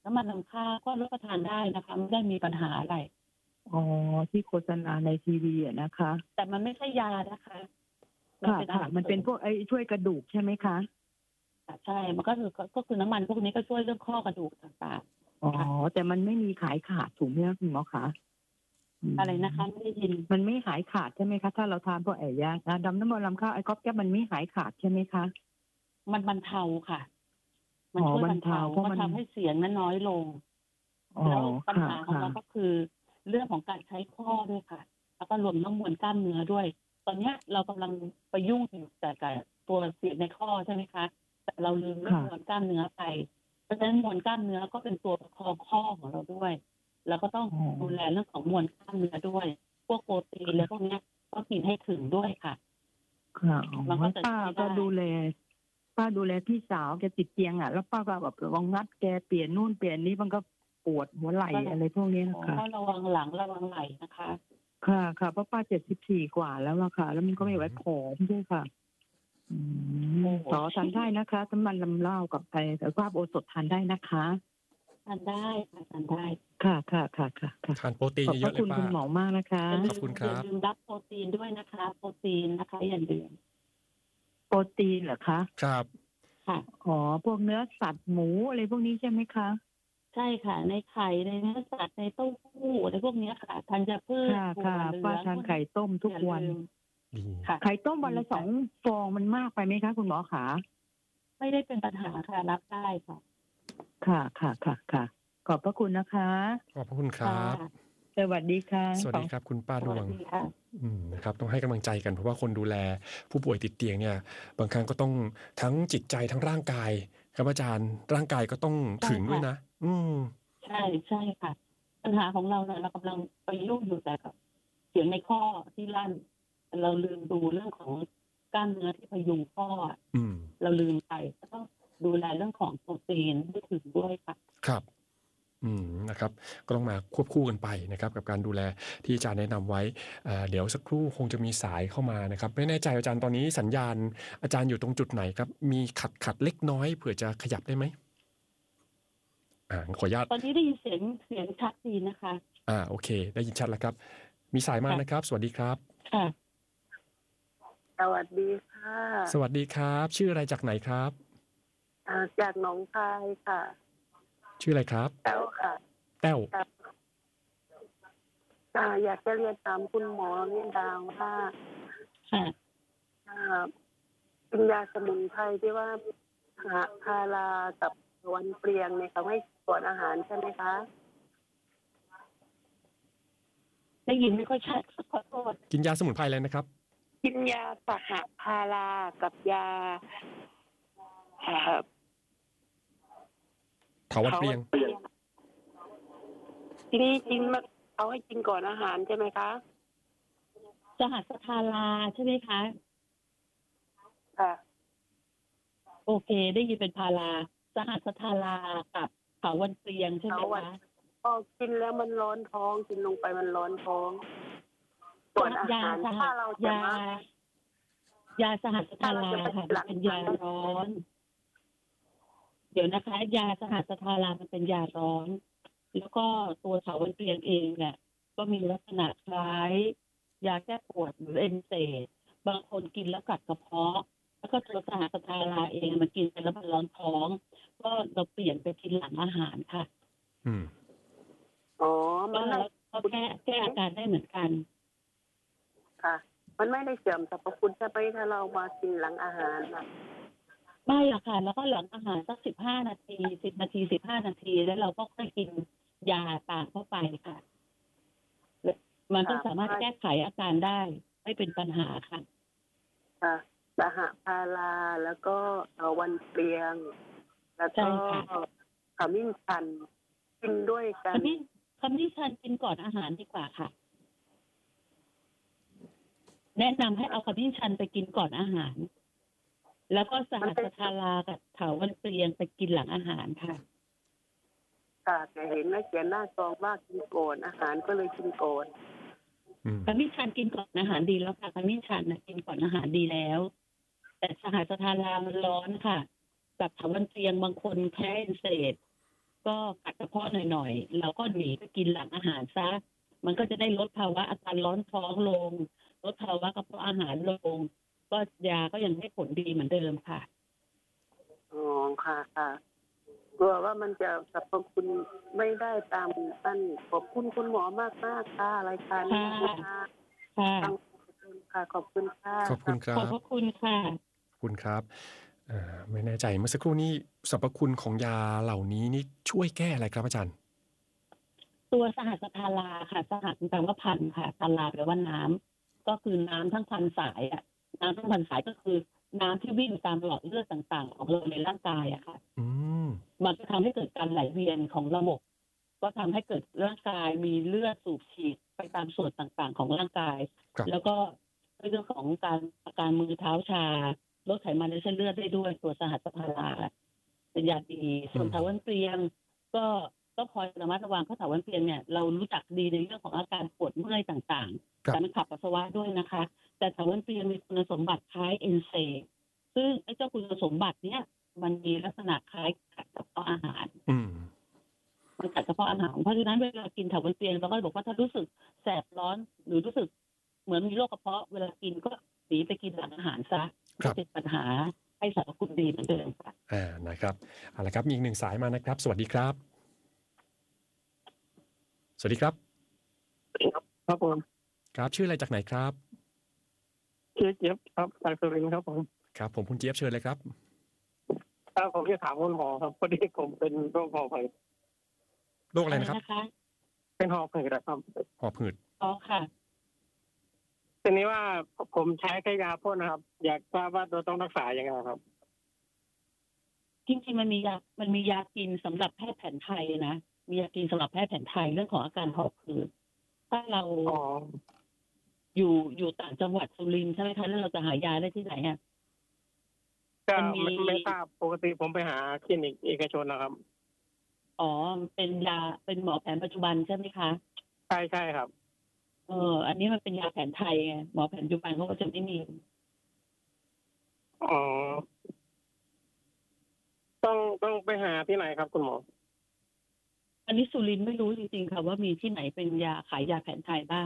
น้ำมันรำข้าวก็รับประทานได้นะคะไม่ได้มีปัญหาอะไร
อ๋อที่โฆษณาในทีวีอะนะคะ
แต่มันไม่ใช่ยานะคะ
ค่ะค่ะมันเป็นพวกไอ้ช่วยกระดูกใช่ไหมคะ
ใช่มันก็คือก็คือน้ำมันพวกนี้ก็ช่วยเรื่องข้อกระดูกต่าง
ๆอ๋อแต่มันไม่มีขายขาดถูกไหมคะคุณหมอคะ
อะไรนะคะไม่ได้ยิน
มันไม่หายขาดใช่ไหมคะถ้าเราทานพวกไอ้ยาดำน้ำมันลำข้าวไอ้ก๊อบแก๊บมันไม่หายขาดใช่ไหมคะ
มันบรรเทาค่ะมันช่วยบรรเทาเพราะมันทำให้เสียงนั้นน้อยลงแล้วปัญหาของเราก็คือเรื่องของการใช้ข้อด้วยค่ะแล้วก็รวมทั้งมวลกล้ามเนื้อด้วยตอนนี้เรากำลังไปยุ่งอยู่แต่กับตัวเสียงในข้อใช่ไหมคะแต่เราลืมเรื่องมวลกล้ามเนื้อไปเพราะฉะนั้นมวลกล้ามเนื้อก็เป็นตัวประคองข้อของเราด้วยแล้วก็ต้องดูแลเรื่องของมวลกล้ามเนื้อด้วยพวกโปรตีนและพวกนี้ก็กินให้ถึงด้วยค่ะ
ค่ะป้าก็ดูแลป้าดูแลพี่สาวแกติดเตียงอ่ะแล้วป้าก็แบบลองงัดแกเปลี่ยนนู่นเปลี่ยนนี้มันก็ปวดหัวไหล่อะไรพวกนี้นะคะ
ก็ระวังหลังระวังไหล่นะคะ
ค่ะค่ะเพราะป้าเจ็ดสิบสี่กว่าแล้วอะค่ะแล้วมันก็ไม่ไหวผอมด้วยค่ะต่อทานได้นะคะน้ำมันลำเล่ากับไอ้แต่ว่าโอสถทานได้นะคะ
ทานได้ค่ะทานได้
ค่ะค่ะค่ะค่ะ
ทานโปรตีนเยอะๆเลยป้าขอบ
คุณคุณหมอมากนะคะ
ขอบคุณครับ
อย่าลืมรับโปรตีนด้วยนะคะโปรตีนนะคะอย่าลืม
โปรตีนเหรอคะ
ครับ
ค่ะ
อ๋อพวกเนื้อสัตว์หมูอะไรพวกนี้ใช่ไหมคะ
ใช่ค่ะในไข่ในเนื้อสัตว์ในเต้าหู้อะไรพวกนี้ค่ะทานจะพืช
ค่ะค่ะป้าทานไข่ต้มทุกวันไข่ต้มวันละสองฟองมันมากไปไหมคะคุณหมอขา
ไม่ได้เป็นปัญหาค่ะรับได้ค่ะ
ค่ะค่ะค่ะค่ะขอบพระคุณนะคะ
ขอบพระคุณครับ
สวัสดีค่ะ
สวัสดีครับคุณป้าดวงอืมนะครับต้องให้กำลังใจกันเพราะว่าคนดูแลผู้ป่วยติดเตียงเนี่ยบางครั้งก็ต้องทั้งจิตใจทั้งร่างกายครับอาจารย์ร่างกายก็ต้องถึงด้วยนะอืม
ใช่ใช่ค่ะปัญหาของเราเนี่ยเรากำลังไปยุ่งอยู่แต่กับเสียงในข้อที่ลั่นเราลืมดูเรื่องของกล้ามเนื้อที่พยุงข้อเราลืมไปก็ต้องดูแลเรื่องของโปรตีนให้ถึงด้วยค่ะ
ครับอืมนะครับก็ต้องมาควบคู่กันไปนะครับกับการดูแลที่อาจารย์แนะนำไว้เดี๋ยวสักครู่คงจะมีสายเข้ามานะครับไม่แน่ใจอาจารย์ตอนนี้สัญญาณอาจารย์อยู่ตรงจุดไหนครับมีขัดขัดเล็กน้อยเผื่อจะขยับได้ไหมอ่าขออนุญาต
ตอนนี้ได้ยินเสียงเสียงชัดดีนะคะ
อ่าโอเคได้ยินชัดแล้วครับมีสายมานะครับสวัสดีครับ
ค่ะ
สวัสดีค่ะ
สวัสดีครับชื่ออะไรจากไหนครับ
อ่าจากหนองคายค่ะ
ชื่ออะไรครับ
แต้วค่ะ
แต้ว
อ่าอยากจะเรียนถามคุณหมอเนี่ยดาวว่า
ค่ะ
อ่าเป็นยาสมุนไพรที่ว่าหาพารากับวันเปลียงเนี่ยเขาให้ก่อนอาหารใช่ไหมคะ
ได้ยินไม่ค่อยชัดขอโทษ
กินยาสมุนไพรอะไรนะครับ
กินยาสหพารากับยาอ่า
เถาวัลย์เปลียง
ทีนี้กินมาเอาให้กินก่อนอาหารใช่ไหมคะ
สหัสทาราใช่ไหมคะ
ค่ะ
โอเคได้ยินเป็นพาราสหัสทารากับเถาวัลย์เปลียงใช่ไหมคะ
พอกินแล้วมันร้อนท้องกินลงไปมันร้อนท้องก่อนอาหารถ้าเราจะม
ายาสหัสทาราค่ะเป็นยาร้อนเดี๋ยวนะคะยาสหัสทารามันเป็นยาร้อนแล้วก็ตัวเถาวัลย์เปลียงเองเนี่ยก็มีลักษณะคล้ายยาแก้ปวดหรือเอนเซดบางคนกินแล้วกัดกระเพาะแล้วก็ตัวสหัสทาราเองมันกินไปแล้วมันร้อนท้องก็เราเปลี่ยนไปกินหลังอาหารค่ะ
อืม
อ๋อมัน
ก็แก้แก้อาการได้เหมือนกัน
ค่ะมันไม่ได้เสื่อมสรรพคุณใช่ไหมถ้าเรามากินหลังอาหารนะ
ไม่หรอกค่ะแล้วก็หลังอาหารสักสิบห้านาทีสิบนาทีสิบห้านาทีแล้วเราก็ค่อยกินยาตามเข้าไปค่ะมันก็สามารถแก้ไขอาการได้ไม่เป็นปัญหาค่ะ
ค่ะสหพาราแล้วก็วันเปลียงแล้วก็ขมิ้นชันกินด้วยกัน
ขมิ้นขมิ้นชันกินก่อนอาหารดีกว่าค่ะแนะนำให้เอาขมิ้นชันไปกินก่อนอาหารแล้วก็สหัสทารากับเถาวัลย์เปลียงไปกินหลังอาหารค่ะ
ค่ะแต่เห็นว่าเขียนหน้าซองว่ากินก่อนอาหารก็เลยกินก่อน
ขมิ้นชันกินก่อนอาหารดีแล้วค่ะขมิ้นชันนะกินก่อนอาหารดีแล้วแต่สหัสทารามันร้อนค่ะกับเถาวัลย์เปลียงบางคนแพ้เอนเซดก็กัดกระเพาะหน่อยๆเราก็หนีไปกินหลังอาหารซะมันก็จะได้ลดภาวะอาการร้อนท้องลงลดภาวะกระเพาะอาหารลงก็ยาก็ยังได้ผลดีเหมือนเดิมค่ะ
อ๋อค่ะค่ะกลัวว่ามันจะสรรพคุณไม่ได้ตามท่านขอบคุณคุณหมอมากมากค่ะรายการนี้ค่ะค่ะค่ะขอบคุณค่ะ
ขอบคุณครับ
ขอบคุณค่ะ
ขอบคุณครับไม่แน่ใจเมื่อสักครู่นี้สรรพคุณของยาเหล่านี้นี่ช่วยแก้อะไรครับอาจารย์
ตัวสหัสพาราค่ะสหัสแปลว่าพันค่ะพาราแปลว่าน้ำก็คือน้ำทั้งพันสายอ่ะน้ำทั้งพันสายก็คือน้ำที่วิ่งตามหลอดเลือดต่างๆของเราในร่างกายอะค่ะมันจะทำให้เกิดการไหลเวียนของระบบก็ทำให้เกิดร่างกายมีเลือดสูบฉีดไปตามส่วนต่างๆของร่างกายแล้วก็เรื่องของการอาการมือเท้าชาลดไขมันในเส้นเลือดได้ด้วยตัวสหัสพาราเป็นยาดีส่วนเถาวัลย์เปลียงก็ต้องคอยระมัดระวังเพราะเถาวัลย์เปลียงเนี่ยเรารู้จักดีในเรื่องของอาการปวดเมื่อยต่างๆแต่มันขับปัสสาวะด้วยนะคะแต่เถาวัลย์เปลียงมีคุณสมบัติคล้ายเอนไซม์ซึ่งไอ้เจ้าคุณสมบัติเนี้ยมันมีลักษณะคล้ายกับกระเพาะอาหารมันกัดกระเพาะอาหารเพราะฉะนั้นเวลากินเถาวัลย์เปลียงเราก็บอกว่าถ้ารู้สึกแสบร้อนหรือรู้สึกเหมือนมีโรคกระเพาะเวลากินก็หนีไปกินหลังอาหารซะจะเป็นปัญหาให้สรรพคุณดีเหมือนเดิมค่ะ
อ่านะครับเอาละครับมีอีกหนึ่งสายมานะครับสวัสดีครับสวัสดีครับ
ครับผม
ครับชื่ออะไรจากไหนครับ
ชื่อเจี๊ยบครับจากสุรินทร์ครับผม
ครับผมคุณเจี๊ยบเชิญเลยครับ
ครับผมจะถามคุณหมอครับพอดีผมเป็นโรคหอบหืด
โรคอะไรนะครับ
เป็นหอบหืดครับ
หอบหืด
อ๋อค่ะ
ทีนี้ว่าผมใช้แค่ยาพ่นนะครับอยากทราบว่าเราต้องรักษายังไงครับ
จริงๆมันมียามันมียากินสำหรับแพทย์แผนไทยนะมียากินสำหรับแพทย์แผนไทยเรื่องของอาการหอบหืดถ้าเราอยู่อยู่ต่างจังหวัดสุรินทร์ใช่ไหมคะแล้วเราจะหายาได้ที่ไหนอ่ะ
ก็ไม่ไม่ทราบปกติผมไปหาคลินิกเอกชนนะครับ
อ๋อเป็นยาเป็นหมอแผนปัจจุบันใช่ไหมคะ
ใช่ใช่ครับ
เอออันนี้มันเป็นยาแผนไทยไงหมอแผนปัจจุบันเขาก็จะไม่มี
อ๋อต้องต้องไปหาที่ไหนครับคุณหมอ
อันนี้สุรินทร์ไม่รู้จริงๆค่ะว่ามีที่ไหนเป็นยาขายยาแผนไทยบ้าง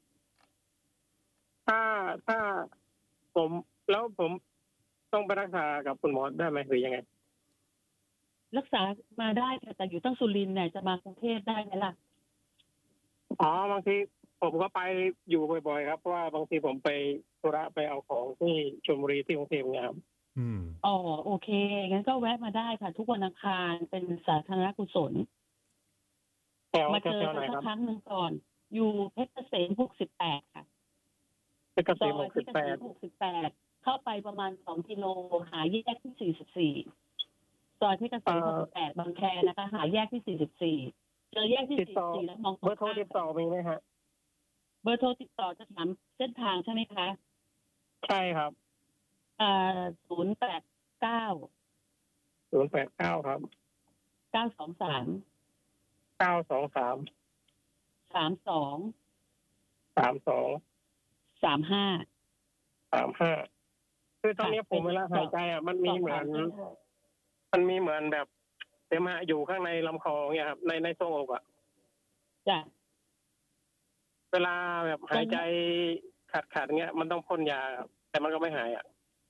ถ้าถ้าผมแล้วผมต้องไปรักษากับคุณหมอได้ไหมหรือยังไง
รักษามาได้แต่อยู่ตั้งสุรินทร์เนี่ยจะมากรุงเทพได้ไหมล่ะ
อ๋อบางทีผมก็ไปอยู่บ่อยๆครับเพราะว่าบางทีผมไปธุระไปเอาของที่ชลบุรีที่กรุงเทพเนี่ยครับ
อ๋อโอเคงั้นก็แวะมาได้ค่ะทุกวันอังคารเป็นสาธารณกุศลมาเจอกันสักครั้งหนึ่งก่อนอยู่เพชรเกษมหกสิบแปดค่ะ
เพชรเกษมหกสิบแปด
หกสิบแปดเข้าไปประมาณสองกิโลหาแยกที่สี่สิบสี่ซอยเพชรเกษมหกสิบแปดบางแคนะคะหาแยกที่สี่สิบสี่เจอแยกที่สี่สิบสี่แล้วมอง
เบอร์โทรติดต่อมีไหมฮะ
เบอร์โทรติดต่อจะถามเส้นทางใช่ไหมคะ
ใช่ครับ
อ่าศูนย์แปดเก้า
ศูนย์แปดเก้าครับ
เก้าสองสาม
เก้าสองสาม
สามสอง
สามสอง
สามห้า
สามห้าคือตอนนี้ผมเวลาหายใจอ่ะมันมีเหมือนมันมีเหมือนแบบเสมหะอยู่ข้างในลำคอเนี่ยครับในในทรวงอกอ่ะ
จ้ะ
เวลาแบบหายใจขาดขาดเงี้ยมันต้องพ่นยาแต่มันก็ไม่หายอ่ะ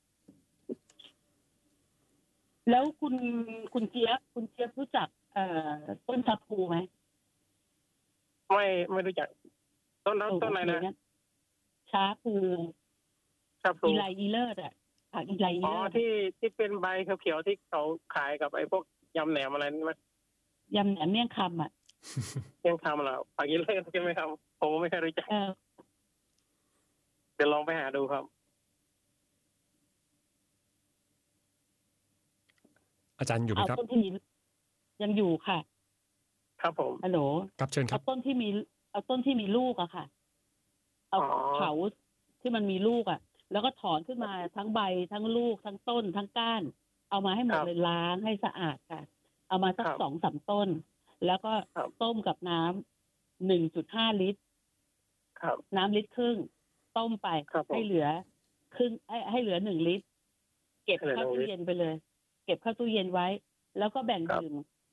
แล้วคุณคุณเจี๊ยบคุณเจี๊ยบรู้จักเอ่อต้นชาพูไหม
ไม่ไม่รู้จักต้นนั้นต้นอะไรนะ
ชาพู
ชาพู
อีไลอีเลิศอ่ะผักอีไลอีเลิศ
อ๋อที่ที่เป็นใบเขียวๆที่เขาขายกับไอ้พวกยำแหนมอะไรนี่ไหม
ยำแหนมเมี่ยงคำอ่ะ
เมี่ยงคำเหรอผักอีเลิศใช่ไหมครับผมไม่เคยรู้จักเดี๋ยวลองไปหาดูครับ
อาจารย์อยู่ไหมครับ
ต้นที่มียังอยู่ค่ะ
ครับผม
ฮัลโหล
ครับเชิญครับ
เอาต้นที่มีเอาต้นที่มีลูกอะค่ะเอาเขาที่มันมีลูกอะแล้วก็ถอนขึ้นมาทั้งใบทั้งลูกทั้งต้นทั้งก้านเอามาให้หมดเลยล้างให้สะอาดค่ะเอามาสักสองสามต้นแล้วก็ต้มกับน้ำหนึ่งจุดห้าลิตรน้ำลิตรครึ่งต้มไปให้เหลือครึ่งให้ให้เหลือหนึ่งลิตรเก็บเข้าตู้เย็นไปเลยเก็บเข้าตู้เย็นไว้แล้วก็แบ่งดื่ม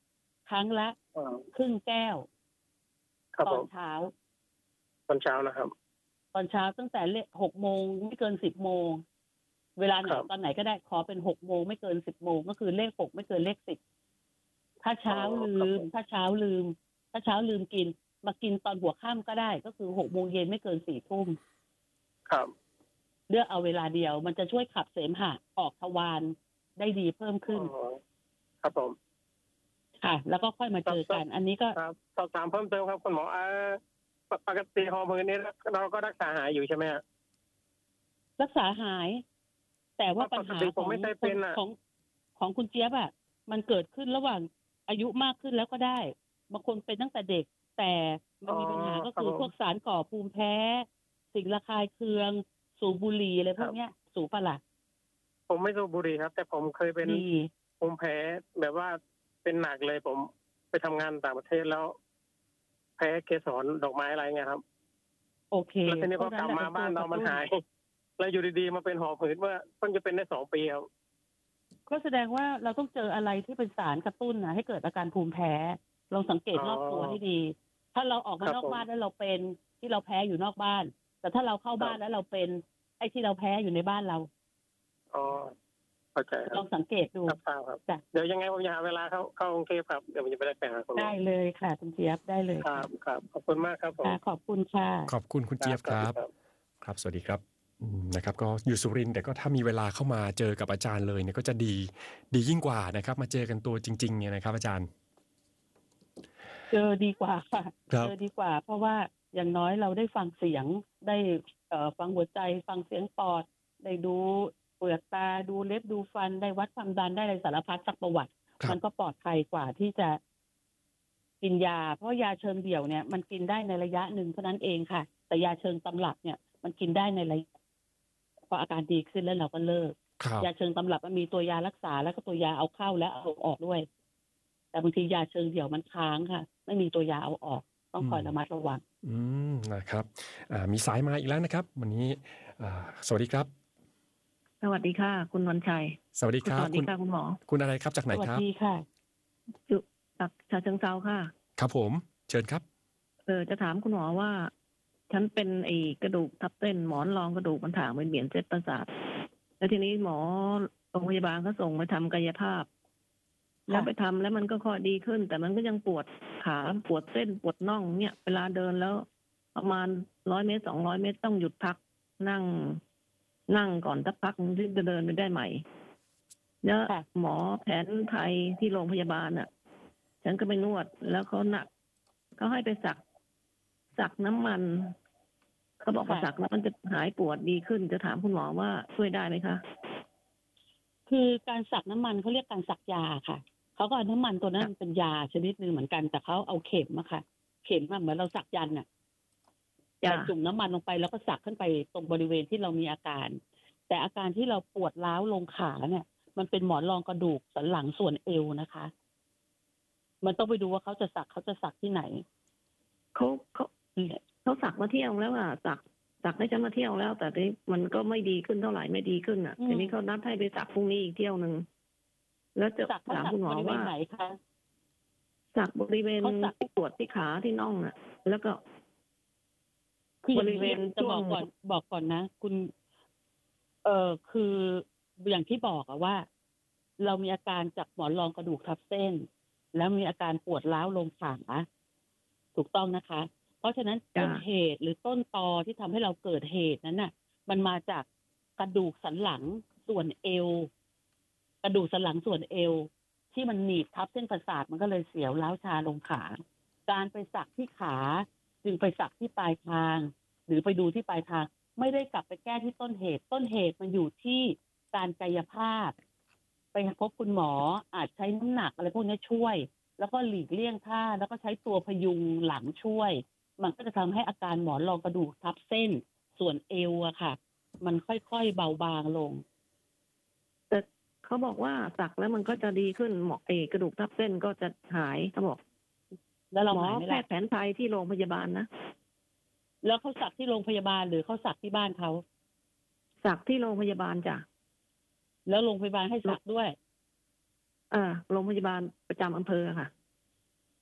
ครั้งละครึ่งแก้วตอนเช้า
ตอนเช้านะครับ
ตอนเช้าตั้งแต่เลขหกโมงไม่เกินสิบโมงเวลาไหนตอนไหนก็ได้ขอเป็นหกโมงไม่เกินสิบโมงก็คือเลขหกไม่เกินเลขสิบถ้าเช้าลืมถ้าเช้าลืมถ้าเช้าลืมกินมากินตอนหัวค่ำก็ได้ก็คือหกโมงเย็นไม่เกินสี่ทุ่ม
ครับ
เลือกเอาเวลาเดียวมันจะช่วยขับเสมหะออกทวารได้ดีเพิ่มขึ้น
ครับผม
ค่ะแล้วก็ค่อยมาเจอกันอันนี้ก็
สอบถามเพิ่มเติมครับคุณหมอปกติฮอร์โมนนี้เราก็รักษาหายอยู่ใช่ไหม
รักษาหายแต่ว่าปัญหาของของของคุณเจี๊ยบอ่ะมันเกิดขึ้นระหว่างอายุมากขึ้นแล้วก็ได้บางคนเป็นตั้งแต่เด็กแต่มันมีปัญหาก็คือพวกสารก่อภูมิแพ้สิ่งระคายเคืองสูบบุหรี่อะไรพวกเนี้ยสูบปะล่ะ
ผมไม่สูบบุหรี่ครับแต่ผมเคยเป็นภูมิแพ้แบบว่าเป็นหนักเลยผมไปทำงานต่างประเทศแล้วแพ้เกสรดอกไม้อะไรเงี้ยครับ
โอเค
แล้วทีนี้พอกลับมาบ้านเรามันหายแล้วอยู่ดีๆมาเป็นหอบหืดเมื่อเพิ่งจะเป็นได้สองปีครับ
ก็แสดงว่าเราต้องเจออะไรที่เป็นสารกระตุ้นนะให้เกิดอาการภูมิแพ้ลองสังเกตรอบตัวให้ดีถ้าเราออกมานอกบ้านแล้วเราเป็นที่เราแพ้อยู่นอกบ้านแต่ถ้าเราเข้าบ้านแล้วเราเป็นไอ้ที่เราแพ้อยู่ในบ้านเรา
อ๋อเข้าใจ
ลองสังเกตดู
ครับครับเดี๋ยวยังไงผมจะหาเวลาเข้าเข้ากรุงเทพครับเดี๋ยวผมจะไปได้ไปหาคุณ
ได้เลยค่ะคุณเจี๊ยบได้เลย
ครับครับขอบคุณมากครับผม
ขอบคุณค่ะ
ขอบคุณคุณเจี๊ยบครับครับสวัสดีครับนะครับก็อยู่สุรินทร์แต่ก็ถ้ามีเวลาเข้ามาเจอกับอาจารย์เลยเนี่ยก็จะดีดียิ่งกว่านะครับมาเจอกันตัวจริงๆเนี่ยนะครับอาจารย์
เจอดีกว่าค่ะเจอดีกว่าเพราะว่าอย่างน้อยเราได้ฟังเสียงได้ฟังหัวใจฟังเสียงปอดได้ดูเปลือกตาดูเล็บดูฟันได้วัดความดันได้อะไรสารพัดสักประวัติมันก็ปลอดภัยกว่าที่จะกินยาเพราะยาเชิงเดี่ยวเนี่ยมันกินได้ในระยะหนึ่งเท่านั้นเองค่ะแต่ยาเชิงตำรับเนี่ยมันกินได้ในระยะพออาการดีขึ้นแล้วเราก็เลิกยาเชิงตำรับมันมีตัวยารักษาแล้วก็ตัวยาเอาเข้าและเอาออกด้วยแต่บางทียาเชิงเดี่ยวมันค้างค่ะไม่มีตัวยาเอาออกต้องคอยระมัดระวัง
อืมนะครับมีสายมาอีกแล้วนะครับวันนี้สวัสดีครับ
สวัสดีค่ะคุณวันชัย
สวัสดีครับ
สวัสดีค่ะคุณหมอ
คุณอะไรครับจากไหนครับ
สวัสดีค่ะ
อยู่จากฉะเชิงเทราค่ะ
ครับผมเชิญครับ
เออจะถามคุณหมอว่าฉันเป็นไอ้กระดูกทับเส้นหมอนรองกระดูกมันถางเป็นเบี่ยนเส้นประสาทแล้วทีนี้หมอโรงพยาบาลเขาส่งไปทำกายภาพแล้วไปทำแล้วมันก็ค่อยดีขึ้นแต่มันก็ยังปวดขาปวดเส้นปวดน่องเนี่ยเวลาเดินแล้วประมาณร้อยเมตรสองร้อยเมตรต้องหยุดพักนั่งนั่งก่อนสักพักถึงจะเดินไปได้ใหม่แล้วหมอแผนไทยที่โรงพยาบาลอ่ะฉันก็ไปนวดแล้วเขาหนักเขาให้ไปสักสักน้ำมันเขาบอกว่าสักแล้วมันจะหายปวดดีขึ้นจะถามคุณหมอว่าช่วยได้ไหมคะ
คือการสักน้ำมันเขาเรียกการสักยาค่ะเขาก็เอาน้ำมันตัวนั้นเป็นยาชนิดนึงเหมือนกันแต่เขาเอาเข็มอะค่ะเข็มเหมือนเราสักยันต์น่ะจุ่มน้ำมันลงไปแล้วก็สักขึ้นไปตรงบริเวณที่เรามีอาการแต่อาการที่เราปวดร้าวลงขาเนี่ยมันเป็นหมอนรองกระดูกสันหลังส่วนเอวนะคะมันต้องไปดูว่าเขาจะสักเขาจะสักที่ไหน
เขาเขาเขาสักมาเที่ยวแล้วอ่ะสักสักให้ฉันมาเที่ยวแล้วแต่ที่มันก็ไม่ดีขึ้นเท่าไหร่ไม่ดีขึ้นอ่ะทีนี้เขานัดให้ไปสักพรุ่งนี้อีกเที่ยวนึงแล้วจะถามคุณหมอว่าสักบริเวณที่ปวดที่ขาที่น่องอ่ะแล้วก็
บริเวณจะบอกก่อนบอกก่อนนะคุณเออคืออย่างที่บอกอะว่าเรามีอาการจากหมอนรองกระดูกทับเส้นแล้วมีอาการปวดร้าวลงขาถูกต้องนะคะเพราะฉะนั้นต้นเหตุหรือต้นตอที่ทำให้เราเกิดเหตุนั้นน่ะมันมาจากกระดูกสันหลังส่วนเอวกระดูกสันหลังส่วนเอวที่มันหนีบทับเส้นประสาทมันก็เลยเสียวร้าวชาลงขาการไปสักที่ขาจึงไปสักที่ปลายทางหรือไปดูที่ปลายทางไม่ได้กลับไปแก้ที่ต้นเหตุต้นเหตุมันอยู่ที่การกายภาพไปพบคุณหมออาจใช้น้ำหนักอะไรพวกนี้ช่วยแล้วก็หลีกเลี่ยงท่าแล้วก็ใช้ตัวพยุงหลังช่วยมันก็จะทำให้อาการหมอนรองกระดูกทับเส้นส่วนเอวอะค่ะมันค่อยๆเบาบางลง
แต่เขาบอกว่าสักแล้วมันก็จะดีขึ้นหมอเอกระดูกทับเส้นก็จะหายเขาบอก
แล้วเราหมอ
แพทย์แผนไทยที่โรงพยาบาลนะ
แล้วเขาสักที่โรงพยาบาลหรือเขาสักที่บ้านเขา
สักที่โรงพยาบาลจ้ะ
แล้วโรงพยาบาลให้สักด้วย
อ่าโรงพยาบาลประจำอำเภอค่ะ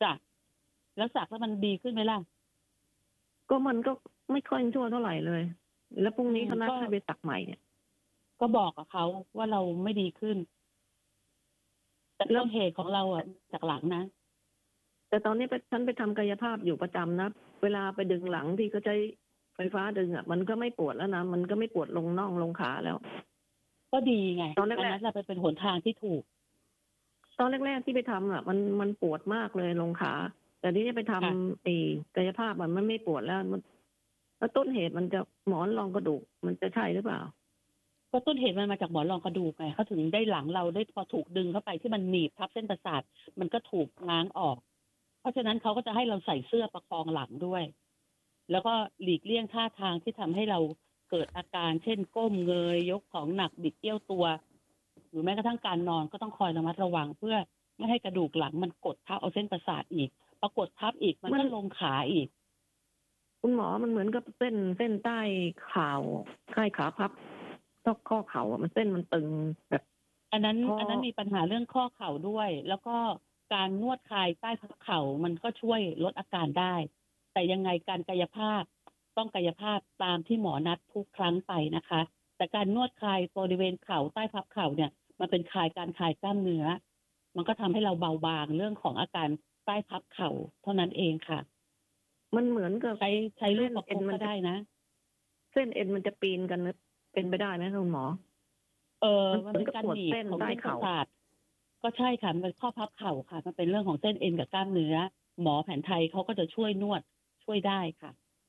จ้ะแล้วสักแล้วมันดีขึ้นไหมล่ะ
ก็มันก็ไม่ค่อยชั่วเท่าไหร่เลย แล้วพรุ่งนี้เขานัดให้ไปสักใหม่เนี่ย
ก็บอกกับเขาว่าเราไม่ดีขึ้นแต่ต้นเหตุของเราอ่ะจากหลังนะ
แต่ตอนนี้ฉันไปทำกายภาพอยู่ประจำนะเวลาไปดึงหลังที่เขาใช้ไฟฟ้าดึงอ่ะมันก็ไม่ปวดแล้วนะมันก็ไม่ปวดลงน่องลงขาแล้ว
ก็ดีไงตอนแรกๆเราไปเป็นหนทางที่ถูก
ตอนแรกๆที่ไปทำอ่ะมันมันปวดมากเลยลงขาแต่ที่จะไปทำไอ้กายภาพมันมันไม่ปวดแล้วมันแล้วต้นเหตุมันจะหมอนรองกระดูกมันจะใช่หรือเปล่า
ก็ต้นเหตุมันมาจากหมอนรองกระดูกไงเขาถึงได้หลังเราได้พอถูกดึงเข้าไปที่มันหนีบทับเส้นประสาทมันก็ถูกง้างออกเพราะฉะนั้นเขาก็จะให้เราใส่เสื้อประคองหลังด้วยแล้วก็หลีกเลี่ยงท่าทางที่ทำให้เราเกิดอาการเช่นก้มเงยยกของหนักบิดเอี้ยวตัวหรือแม้กระทั่งการนอนก็ต้องคอยระมัดระวังเพื่อไม่ให้กระดูกหลังมันกดทับเอาเส้นประสาทอีกปรากฏทับอีกมันก็ลงขาอีก
คุณหมอมันเหมือนกับเส้นเส้นใต้ข่าวใต้ขาพับต้องข้อเข่าอ่ะมันเส้นมันตึงแบบ
อันนั้นอันนั้นมีปัญหาเรื่องข้อเข่าด้วยแล้วก็การนวดคลายใต้พับเข่ามันก็ช่วยลดอาการได้แต่ยังไงการกายภาพต้องกายภาพตามที่หมอนัดทุกครั้งไปนะคะแต่การนวดคลายบริเวณเข่าใต้พับเข่าเนี่ยมันเป็นคลายการคลายกล้ามเนื้อมันก็ทำให้เราเบาบางเรื่องของอาการใต้พับเข่าเท่านั้นเองค่ะ
มันเหมือนกับ
ใช้ใช้ลูกประคบก็ได้นะ
เส้นเอ็นมันจะปีนกันเป็นไปได้ไหมคุณหมอ
เออมันเป็นการหนีบของเส้นประสาทก็ใช่ค่ะมันเป็นข้อพับเข่าค่ะมันเป็นเรื่องของเส้นเอ็นกับกล้ามเนื้อหมอแผนไทยเขาก็จะช่วยนวดช่วยได้ค่ะ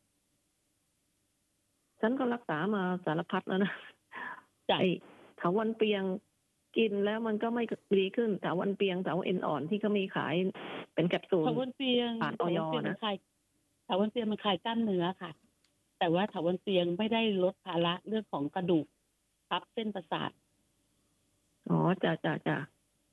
ฉันก็รักษามาสารพัดแล้วนะไอ้เถาวัลย์เปียงกินแล้วมันก็ไม่ดีขึ้นเถาวัลย์เปียงเถาเอ็นอ่อนที่เขามีขายเป็นแคปซูล
เถาวัลย์เปียง
ผ่านออยนะ
เถาวัลย์เปียงมันคลายกล้ามเนื้อค่ะแต่ว่าเถาวัลย์เปียงไม่ได้ลดภาระเรื่องของกระดูกทับเส้นประสาท
อ๋อจ้ะจ้ะจ้ะ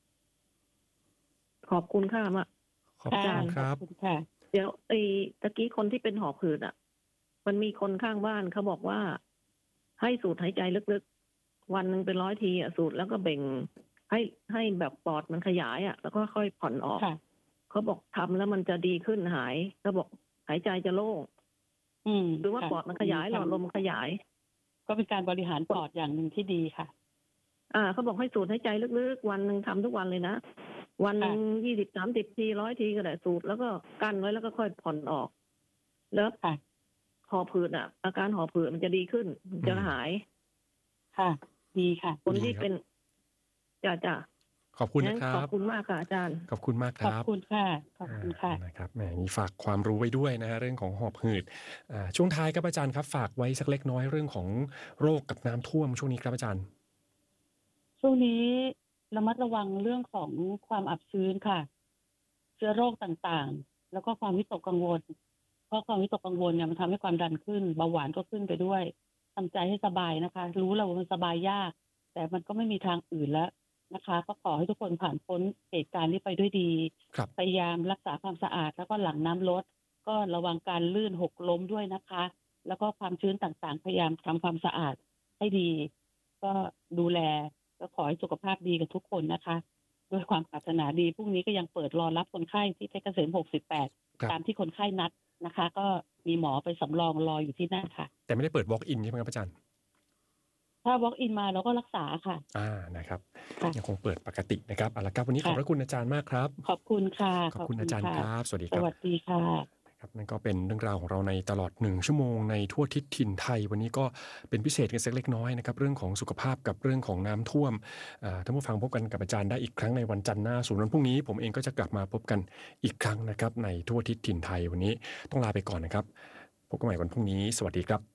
ขอบคุณค่ะมา
ขอบคุณครับ
ค่ะ
เดี๋ยวไอ้ตะกี้คนที่เป็นหอบหืดอ่ะมันมีคนข้างบ้านเขาบอกว่าให้สูดหายใจลึกๆวันหนึ่งเป็นร้อยทีอ่ะสูดแล้วก็เบ่งให้ให้แบบปอดมันขยายอ่ะแล้วก็ค่อยผ่อนออกเขาบอกทำแล้วมันจะดีขึ้นหายเขาบอกหายใจจะโล่งหรือว่าปอดมันขยายหลอดลมขยาย
ก็เป็นการบริหารปอดอย่างหนึ่งที่ดีค่ะ
อ่าเขาบอกให้สูดหายใจลึกๆวันหนึ่งทำทุกวันเลยนะวันหนึ่งยี่สิบสามสิบทีร้อยทีก็ได้สูดแล้วก็กั้นไว้แล้วก็ค่อยผ่อนออกแล้วหอบหืดอ่ะอาการหอบหืดมันจะดีขึ้นมันจะหาย
ค่ะดีค่ะ
คนที่เป็นจ้าจ้า
ขอบคุณนะครับ
ขอบคุณมากค่ะอาจารย์
ขอบคุณมากครับ
ขอบคุณค่ะขอบคุณค่ะ
นะครับแหมมีฝากความรู้ไว้ด้วยนะฮะเรื่องของหอบหืดช่วงท้ายครับอาจารย์ครับฝากไว้สักเล็กน้อยเรื่องของโรคกับน้ำท่วมช่วงนี้ครับอาจารย์
ช่วงนี้ระมัดระวังเรื่องของความอับชื้นค่ะเชื้อโรคต่างๆแล้วก็ความวิตกกังวลเพราะความวิตกกังวลเนี่ยมันทำให้ความดันขึ้นเบาหวานก็ขึ้นไปด้วยทำใจให้สบายนะคะรู้แล้วว่ามันสบายยากแต่มันก็ไม่มีทางอื่นแล้วนะคะก็ขอให้ทุกคนผ่านพ้นเหตุการณ์นี้ไปด้วยดีพยายามรักษาความสะอาดแล้วก็หลังน้ำลดก็ระวังการลื่นหกล้มด้วยนะคะแล้วก็ความชื้นต่างๆพยายามทำความสะอาดให้ดีก็ดูแลก็ขอให้สุขภาพดีกับทุกคนนะคะด้วยความปรารถนาดีพรุ่งนี้ก็ยังเปิดรอรับคนไข้ที่เพชรเกษมหกสิบแปดตามที่คนไข้นัดนะคะก็มีหมอไปสำรองรออยู่ที่นั่นค่ะ
แต่ไม่ได้เปิด walk in ใช่ไหมครับอาจารย์
ถ้า walk in มาเราก็รักษาค่ะ
อ่านะครับยังคงเปิดปกตินะครับเอาละครับวันนี้ขอบพระคุณอาจารย์มากครับ
ขอบคุณค่ะ
ขอบคุณอาจารย์ครับสวัสดีครับ
สวัสดีค่ะ
ครับนั่นก็เป็นเรื่องราวของเราในตลอดหนึ่งชั่วโมงในทั่วทิศถิ่นไทยวันนี้ก็เป็นพิเศษกันสักเล็กน้อยนะครับเรื่องของสุขภาพกับเรื่องของน้ำท่วมท่านผู้ฟังพบกันกับอาจารย์ได้อีกครั้งในวันจันทร์หน้าส่วนวันพรุ่งนี้ผมเองก็จะกลับมาพบกันอีกครั้งนะครับในทั่วทิศถิ่นไทยวันนี้ต้องลาไปก่อนนะครับพบกันใหม่วันพรุ่งนี้สวัสดีครับ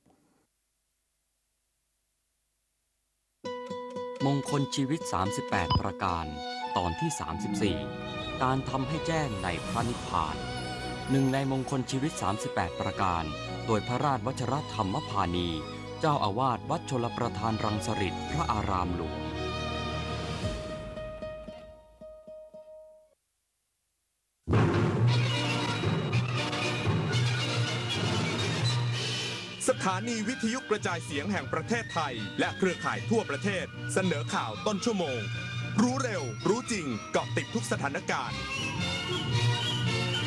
มงคลชีวิตสามสิบแปดประการตอนที่สามสิบสี่การทำให้แจ้งในพระนิพพานหนึ่งในมงคลชีวิตสามสิบแปดประการโดยพระราชวชรธรรมพานีเจ้าอาวาสวัดชลประทานรังสฤษฎ์พระอารามหลวง
สถานีวิทยุกระจายเสียงแห่งประเทศไทยและเครือข่ายทั่วประเทศเสนอข่าวต้นชั่วโมงรู้เร็วรู้จริงเกาะติดทุกสถานการณ์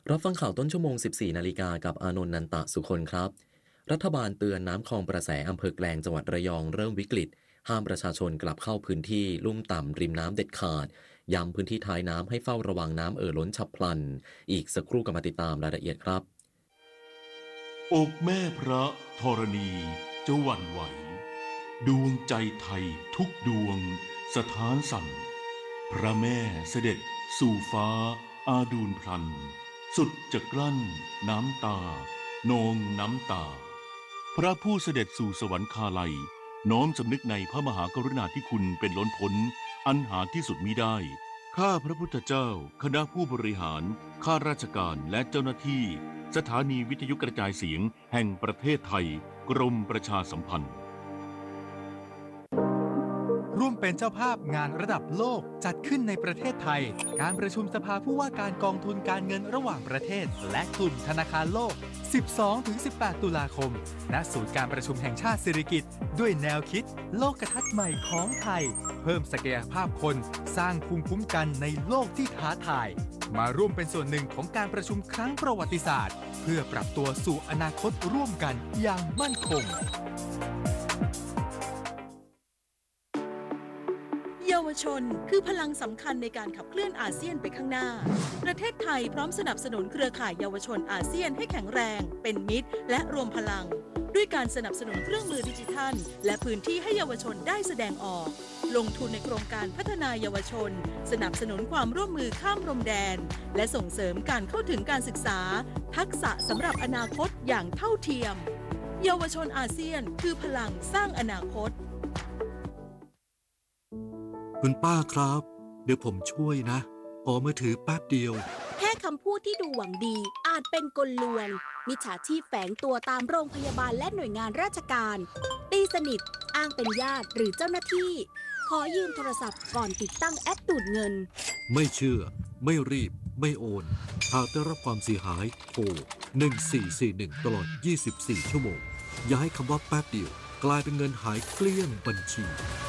รับฟังข่าวต้นชั่วโมง สิบสี่ นาฬิกากับอานนท์นันตะสุคนครับรัฐบาลเตือนน้ำคลองประแสอำเภอแกลงจังหวัดระยองเริ่มวิกฤตห้ามประชาชนกลับเข้าพื้นที่ลุ่มต่ำริมน้ำเด็ดขาดย้ำพื้นที่ท้ายน้ำให้เฝ้าระวังน้ำเอ่อล้นฉับพลันอีกสักครู่กลับมาติดตามรายละเอียดครับ
อกแม่พระธรณีจะหวั่นไหวดวงใจไทยทุกดวงสถานสั่นพระแม่เสด็จสู่ฟ้าอาดูลพลันสุดจะกลั้นน้ำตานองน้ำตาพระผู้เสด็จสู่สวรรคาลัยน้อมสำนึกในพระมหากรุณาธิคุณเป็นล้นพ้นอันหาที่สุดมิได้ข้าพระพุทธเจ้าคณะผู้บริหารข้าราชการและเจ้าหน้าที่สถานีวิทยุกระจายเสียงแห่งประเทศไทยกรมประชาสัมพันธ์
ร่วมเป็นเจ้าภาพงานระดับโลกจัดขึ้นในประเทศไทยการประชุมสภาผู้ว่าการกองทุนการเงินระหว่างประเทศและกลุ่มธนาคารโลก สิบสองถึงสิบแปด ตุลาคมณศูนย์การประชุมแห่งชาติสิริกิติ์ด้วยแนวคิดโลกทัศน์ใหม่ของไทยเพิ่มศักยภาพคนสร้างภูมิคุ้มกันในโลกที่ท้าทายมาร่วมเป็นส่วนหนึ่งของการประชุมครั้งประวัติศาสตร์เพื่อปรับตัวสู่อนาคตร่วมกันอย่างมั่นคง
เยาวชนคือพลังสำคัญในการขับเคลื่อนอาเซียนไปข้างหน้าประเทศไทยพร้อมสนับสนุนเครือข่ายเยาวชนอาเซียนให้แข็งแรงเป็นมิตรและรวมพลังด้วยการสนับสนุนเครื่องมือดิจิทัลและพื้นที่ให้เยาวชนได้แสดงออกลงทุนในโครงการพัฒนาเยาวชนสนับสนุนความร่วมมือข้ามพรมแดนและส่งเสริมการเข้าถึงการศึกษาทักษะสำหรับอนาคตอย่างเท่าเทียมเยาวชนอาเซียนคือพลังสร้างอนาคต
คุณป้าครับเดี๋ยวผมช่วยนะขอมือถือแป๊บเดียว
แค่คำพูดที่ดูหวังดีอาจเป็นกลลวงมิจฉาชีพแฝงตัวตามโรงพยาบาลและหน่วยงานราชการตีสนิทอ้างเป็นญาติหรือเจ้าหน้าที่ขอยืมโทรศัพท์ก่อนติดตั้งแอปดูดเงิน
ไม่เชื่อไม่รีบไม่โอนหากได้รับความเสียหายโทรหนึ่งสี่สี่หนึ่งตลอดยี่สิบสี่ชั่วโมงอย่าให้คำว่าแป๊บเดียวกลายเป็นเงินหายเกลี้ยงบัญชี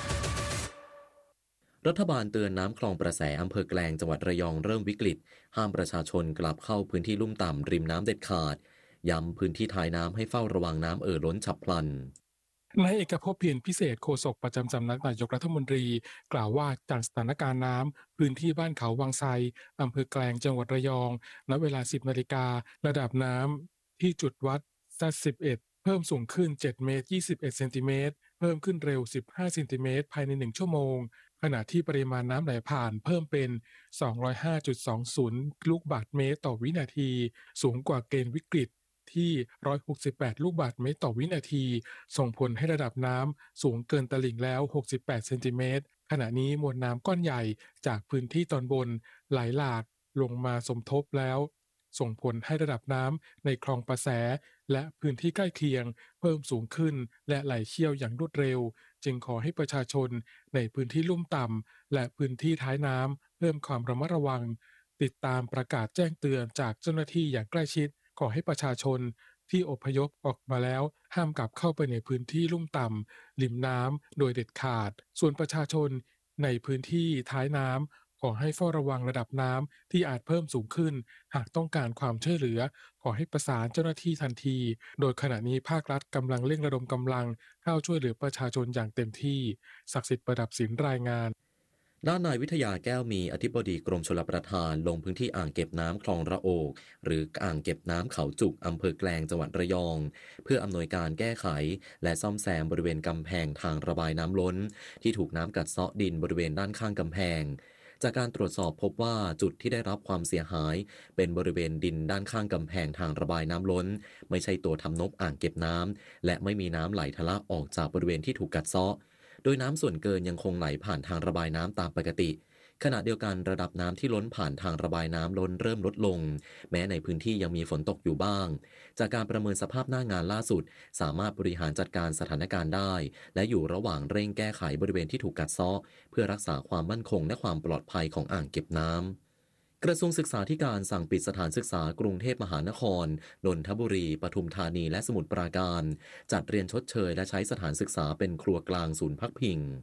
รัฐบาลเตือนน้ำคลองประแสอำเภอแกลงจังหวัดระยองเริ่มวิกฤตห้ามประชาชนกลับเข้าพื้นที่ลุ่มต่ำริมน้ำเด็ดขาดย้ำพื้นที่ท้ายน้ำให้เฝ้าระวังน้ำเอ่อล้นฉับพลัน
นายเอกภพเพียรพิเศษโฆษกประจำสำนักนายกรัฐมนตรีกล่าวว่าจากสถานการณ์น้ำพื้นที่บ้านเขาวังไซอำเภอแกลงจังหวัดระยองณเวลา สิบนาฬิการะดับน้ำที่จุดวัด ซัด สิบเอ็ด เพิ่มสูงขึ้นเจ็ดเมตรยี่สิบเอ็ดเซนติเมตรเพิ่มขึ้นเร็วสิบห้าเซนติเมตรภายในหนึ่งชั่วโมงขณะที่ปริมาณน้ำไหลผ่านเพิ่มเป็น สองร้อยห้าจุดสองศูนย์ ลูกบาศก์เมตรต่อวินาทีสูงกว่าเกณฑ์วิกฤตที่ หนึ่งร้อยหกสิบแปด ลูกบาศก์เมตรต่อวินาทีส่งผลให้ระดับน้ำสูงเกินตลิ่งแล้วหกสิบแปดเซนติเมตรขณะนี้มวลน้ำก้อนใหญ่จากพื้นที่ตอนบนไหลหลากลงมาสมทบแล้วส่งผลให้ระดับน้ำในคลองประแสและพื้นที่ใกล้เคียงเพิ่มสูงขึ้นและไหลเชี่ยวอย่างรวดเร็วจึงขอให้ประชาชนในพื้นที่ลุ่มต่ำและพื้นที่ท้ายน้ำเพิ่มความระมัดระวังติดตามประกาศแจ้งเตือนจากเจ้าหน้าที่อย่างใกล้ชิดขอให้ประชาชนที่อพยพออกมาแล้วห้ามกลับเข้าไปในพื้นที่ลุ่มต่ำริมน้ำโดยเด็ดขาดส่วนประชาชนในพื้นที่ท้ายน้ำขอให้เฝ้าระวังระดับน้ำที่อาจเพิ่มสูงขึ้นหากต้องการความช่วยเหลือขอให้ประสานเจ้าหน้าที่ทันทีโดยขณะนี้ภาครัฐกำลังเร่งระดมกำลังเข้าช่วยเหลือประชาชนอย่างเต็มที่ศักดิ์สิทธิ์ประดับศิลป์รายงาน
ด้านนายวิทยาแก้วมีอธิบดีกรมชลประทานลงพื้นที่อ่างเก็บน้ำคลองระโอกหรืออ่างเก็บน้ำเขาจุกอำเภอแกลงจังหวัดระยองเพื่ออำนวยการแก้ไขและซ่อมแซมบริเวณกำแพงทางระบายน้ำล้นที่ถูกน้ำกัดเซาะดินบริเวณด้านข้างกำแพงจากการตรวจสอบพบว่าจุดที่ได้รับความเสียหายเป็นบริเวณดินด้านข้างกำแพงทางระบายน้ำล้นไม่ใช่ตัวทำนบอ่างเก็บน้ำและไม่มีน้ำไหลทะลักออกจากบริเวณที่ถูกกัดเซาะโดยน้ำส่วนเกินยังคงไหลผ่านทางระบายน้ำตามปกติขณะเดียวกันระดับน้ำที่ล้นผ่านทางระบายน้ำล้นเริ่มลดลงแม้ในพื้นที่ยังมีฝนตกอยู่บ้างจากการประเมินสภาพหน้างานล่าสุดสามารถบริหารจัดการสถานการณ์ได้และอยู่ระหว่างเร่งแก้ไขบริเวณที่ถูกกัดเซาะเพื่อรักษาความมั่นคงและความปลอดภัยของอ่างเก็บน้ำกระทรวงศึกษาธิการสั่งปิดสถานศึกษากรุงเทพมหานครนนทบุรีปทุมธานีและสมุทรปราการจัดเรียนชดเชยและใช้สถานศึกษาเป็นครัวกลางศูนย์พักพิง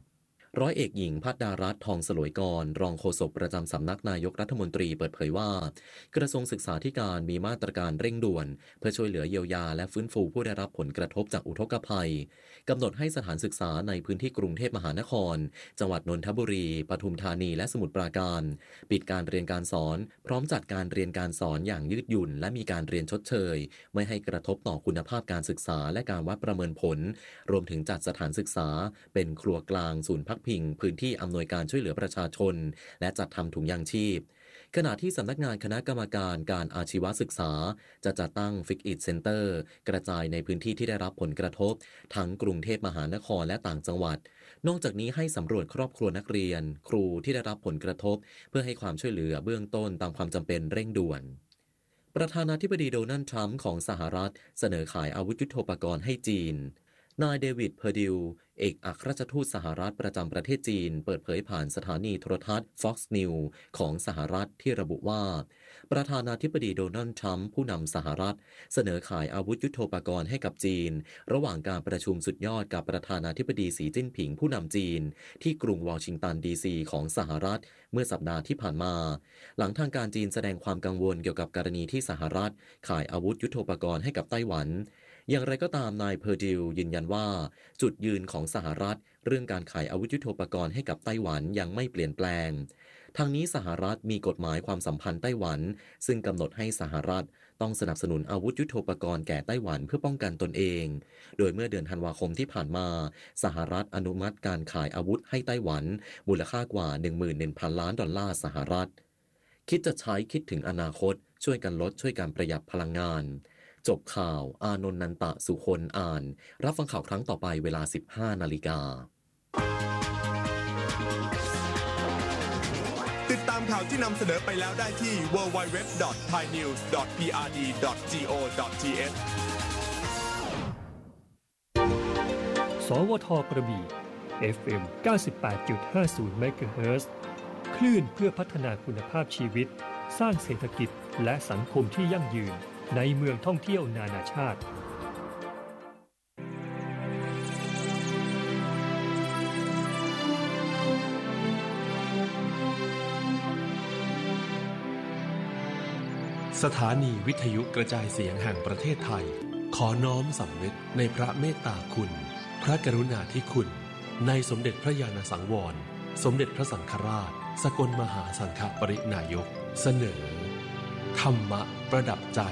ร้อยเอกหญิงภัทรดารัตน์ทองสลวยกรรองโฆษกประจำสำนักนายกรัฐมนตรีเปิดเผยว่ากระทรวงศึกษาธิการมีมาตรการเร่งด่วนเพื่อช่วยเหลือเยียวยาและฟื้นฟูผู้ได้รับผลกระทบจากอุทกภัยกำหนดให้สถานศึกษาในพื้นที่กรุงเทพมหานครจังหวัดนนทบุรีปทุมธานีและสมุทรปราการปิดการเรียนการสอนพร้อมจัดการเรียนการสอนอย่างยืดหยุ่นและมีการเรียนชดเชยไม่ให้กระทบต่อคุณภาพการศึกษาและการวัดประเมินผลรวมถึงจัดสถานศึกษาเป็นครัวกลางศูนย์พักพิงพื้นที่อำนวยการช่วยเหลือประชาชนและจัดทำถุงยางชีพขณะที่สำนักงานคณะกรรมการการอาชีวศึกษาจะจัดตั้ง ฟิก อิท เซ็นเตอร์ กระจายในพื้นที่ที่ได้รับผลกระทบทั้งกรุงเทพมหานครและต่างจังหวัดนอกจากนี้ให้สำรวจครอบครัวนักเรียนครูที่ได้รับผลกระทบเพื่อให้ความช่วยเหลือเบื้องต้นตามความจำเป็นเร่งด่วนประธานาธิบดีโดนัลด์ทรัมป์ของสหรัฐเสนอขายอาวุธยุทโธปกรณ์ให้จีนนายเดวิดเพอร์ดิวเอกอัครราชทูตสหรัฐประจำประเทศจีนเปิดเผยผ่านสถานีโทรทัศน์ Fox News ของสหรัฐที่ระบุว่าประธานาธิบดีโดนัลด์ทรัมป์ผู้นำสหรัฐเสนอขายอาวุธยุทโธปกรณ์ให้กับจีนระหว่างการประชุมสุดยอดกับประธานาธิบดีสีจิ้นผิงผู้นำจีนที่กรุงวอชิงตันดีซีของสหรัฐเมื่อสัปดาห์ที่ผ่านมาหลังทางการจีนแสดงความกังวลเกี่ยวกับกรณีที่สหรัฐขายอาวุธยุทโธปกรณ์ให้กับไต้หวันอย่างไรก็ตามนายเพอร์ดิวยืนยันว่าจุดยืนของสหรัฐเรื่องการขายอาวุธยุทโธปกรณ์ให้กับไต้หวันยังไม่เปลี่ยนแปลงทางนี้สหรัฐมีกฎหมายความสัมพันธ์ไต้หวันซึ่งกำหนดให้สหรัฐต้องสนับสนุนอาวุธยุทโธปกรณ์แก่ไต้หวันเพื่อป้องกันตนเองโดยเมื่อเดือนธันวาคมที่ผ่านมาสหรัฐอนุมัติการขายอาวุธให้ไต้หวันมูลค่ากว่า หนึ่งหมื่นหนึ่งพัน ล้านดอลลาร์สหรัฐคิดจะใช้คิดถึงอนาคตช่วยกันลดช่วยกันประหยัดพลังงานจบข่าวอานนท์นันตะสุคนอ่านรับฟังข่าวครั้งต่อไปเวลา สิบห้านาฬิกา
ติดตามข่าวที่นำเสนอไปแล้วได้ที่ ดับเบิลยู ดับเบิลยู ดับเบิลยู ดอท ไทยนิวส์ ดอท พี อาร์ ดี ดอท จี โอ ดอท ที เอช
สวทกระบี่ เอฟ เอ็ม เก้าสิบแปดจุดห้าศูนย์ เมกะเฮิรตซ์ คลื่นเพื่อพัฒนาคุณภาพชีวิตสร้างเศรษฐกิจและสังคมที่ยั่งยืนในเมืองท่องเที่ยวนานาชาติ
สถานีวิทยุกระจายเสียงแห่งประเทศไทยขอน้อมสำนึกในพระเมตตาคุณพระกรุณาธิคุณในสมเด็จพระญาณสังวรสมเด็จพระสังฆราชสกลมหาสังฆปรินายกเสนอธรรมะประดับใจ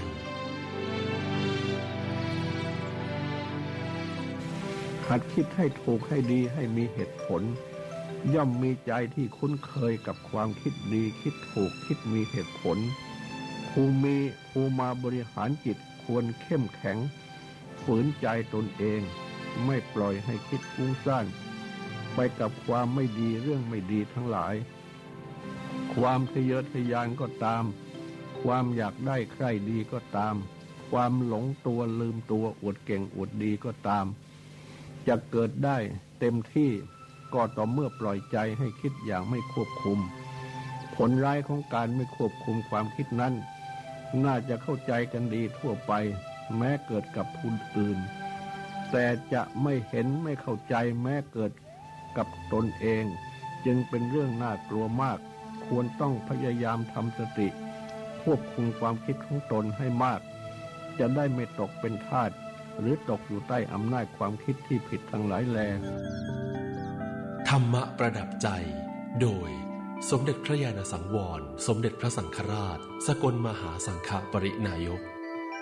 หัดคิดให้ถูกให้ดีให้มีเหตุผลย่อมมีใจที่คุ้นเคยกับความคิดดีคิดถูกคิดมีเหตุผลผู้มีผู้มาบริหารจิตควรเข้มแข็งฝืนใจตนเองไม่ปล่อยให้คิดฟุ้งซ่านไปกับความไม่ดีเรื่องไม่ดีทั้งหลายความทะเยอทะยานก็ตามความอยากได้ใครดีก็ตามความหลงตัวลืมตัวอวดเก่งอวดดีก็ตามจะเกิดได้เต็มที่ก็ต่อเมื่อปล่อยใจให้คิดอย่างไม่ควบคุมผลร้ายของการไม่ควบคุมความคิดนั้นน่าจะเข้าใจกันดีทั่วไปแม้เกิดกับผู้อื่นแต่จะไม่เห็นไม่เข้าใจแม้เกิดกับตนเองจึงเป็นเรื่องน่ากลัวมากควรต้องพยายามทำสติควบคุมความคิดของตนให้มากจะได้ไม่ตกเป็นทาสหรือตกอยู่ใต้อำนาจความคิดที่ผิดทั้งหลายแล
ธรรมะประดับใจโดยสมเด็จพระญาณสังวรสมเด็จพระสังฆราชสกลมหาสังฆปรินายก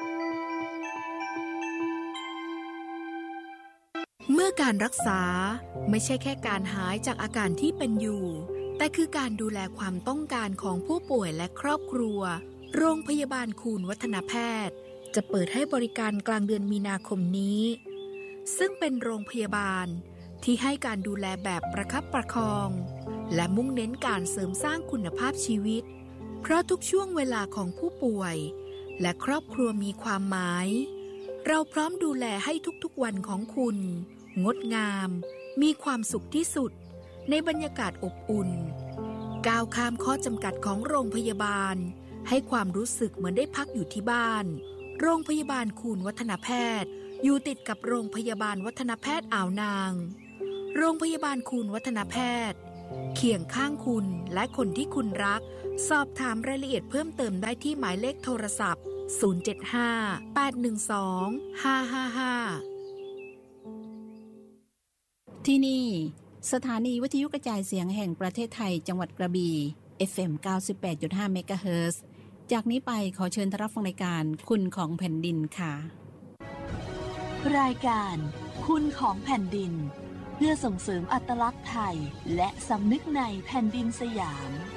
เมื่อการรักษาไม่ใช่แค่การหายจากอาการที่เป็นอยู่แต่คือการดูแลความต้องการของผู้ป่วยและครอบครัวโรงพยาบาลคูณวัฒนแพทย์จะเปิดให้บริการกลางเดือนมีนาคมนี้ซึ่งเป็นโรงพยาบาลที่ให้การดูแลแบบประคับประคองและมุ่งเน้นการเสริมสร้างคุณภาพชีวิตเพราะทุกช่วงเวลาของผู้ป่วยและครอบครัวมีความหมายเราพร้อมดูแลให้ทุกๆวันของคุณงดงามมีความสุขที่สุดในบรรยากาศอบอุ่นก้าวข้ามข้อจำกัดของโรงพยาบาลให้ความรู้สึกเหมือนได้พักอยู่ที่บ้านโรงพยาบาลคูณวัฒนแพทย์อยู่ติดกับโรงพยาบาลวัฒนแพทย์อ่าวนางโรงพยาบาลคูณวัฒนแพทย์เคียงข้างคุณและคนที่คุณรักสอบถามรายละเอียดเพิ่มเติมได้ที่หมายเลขโทรศัพท์ศูนย์ เจ็ด ห้า แปด หนึ่ง สอง ห้า ห้า ห้า
ที่นี่สถานีวิทยุกระจายเสียงแห่งประเทศไทยจังหวัดกระบี่ เอฟ เอ็ม เก้าสิบแปดจุดห้า เมกะเฮิรตซ์จากนี้ไปขอเชิญรับฟังรายการคุณของแผ่นดินค่ะ
รายการคุณของแผ่นดินเพื่อส่งเสริมอัตลักษณ์ไทยและสำนึกในแผ่นดินสยาม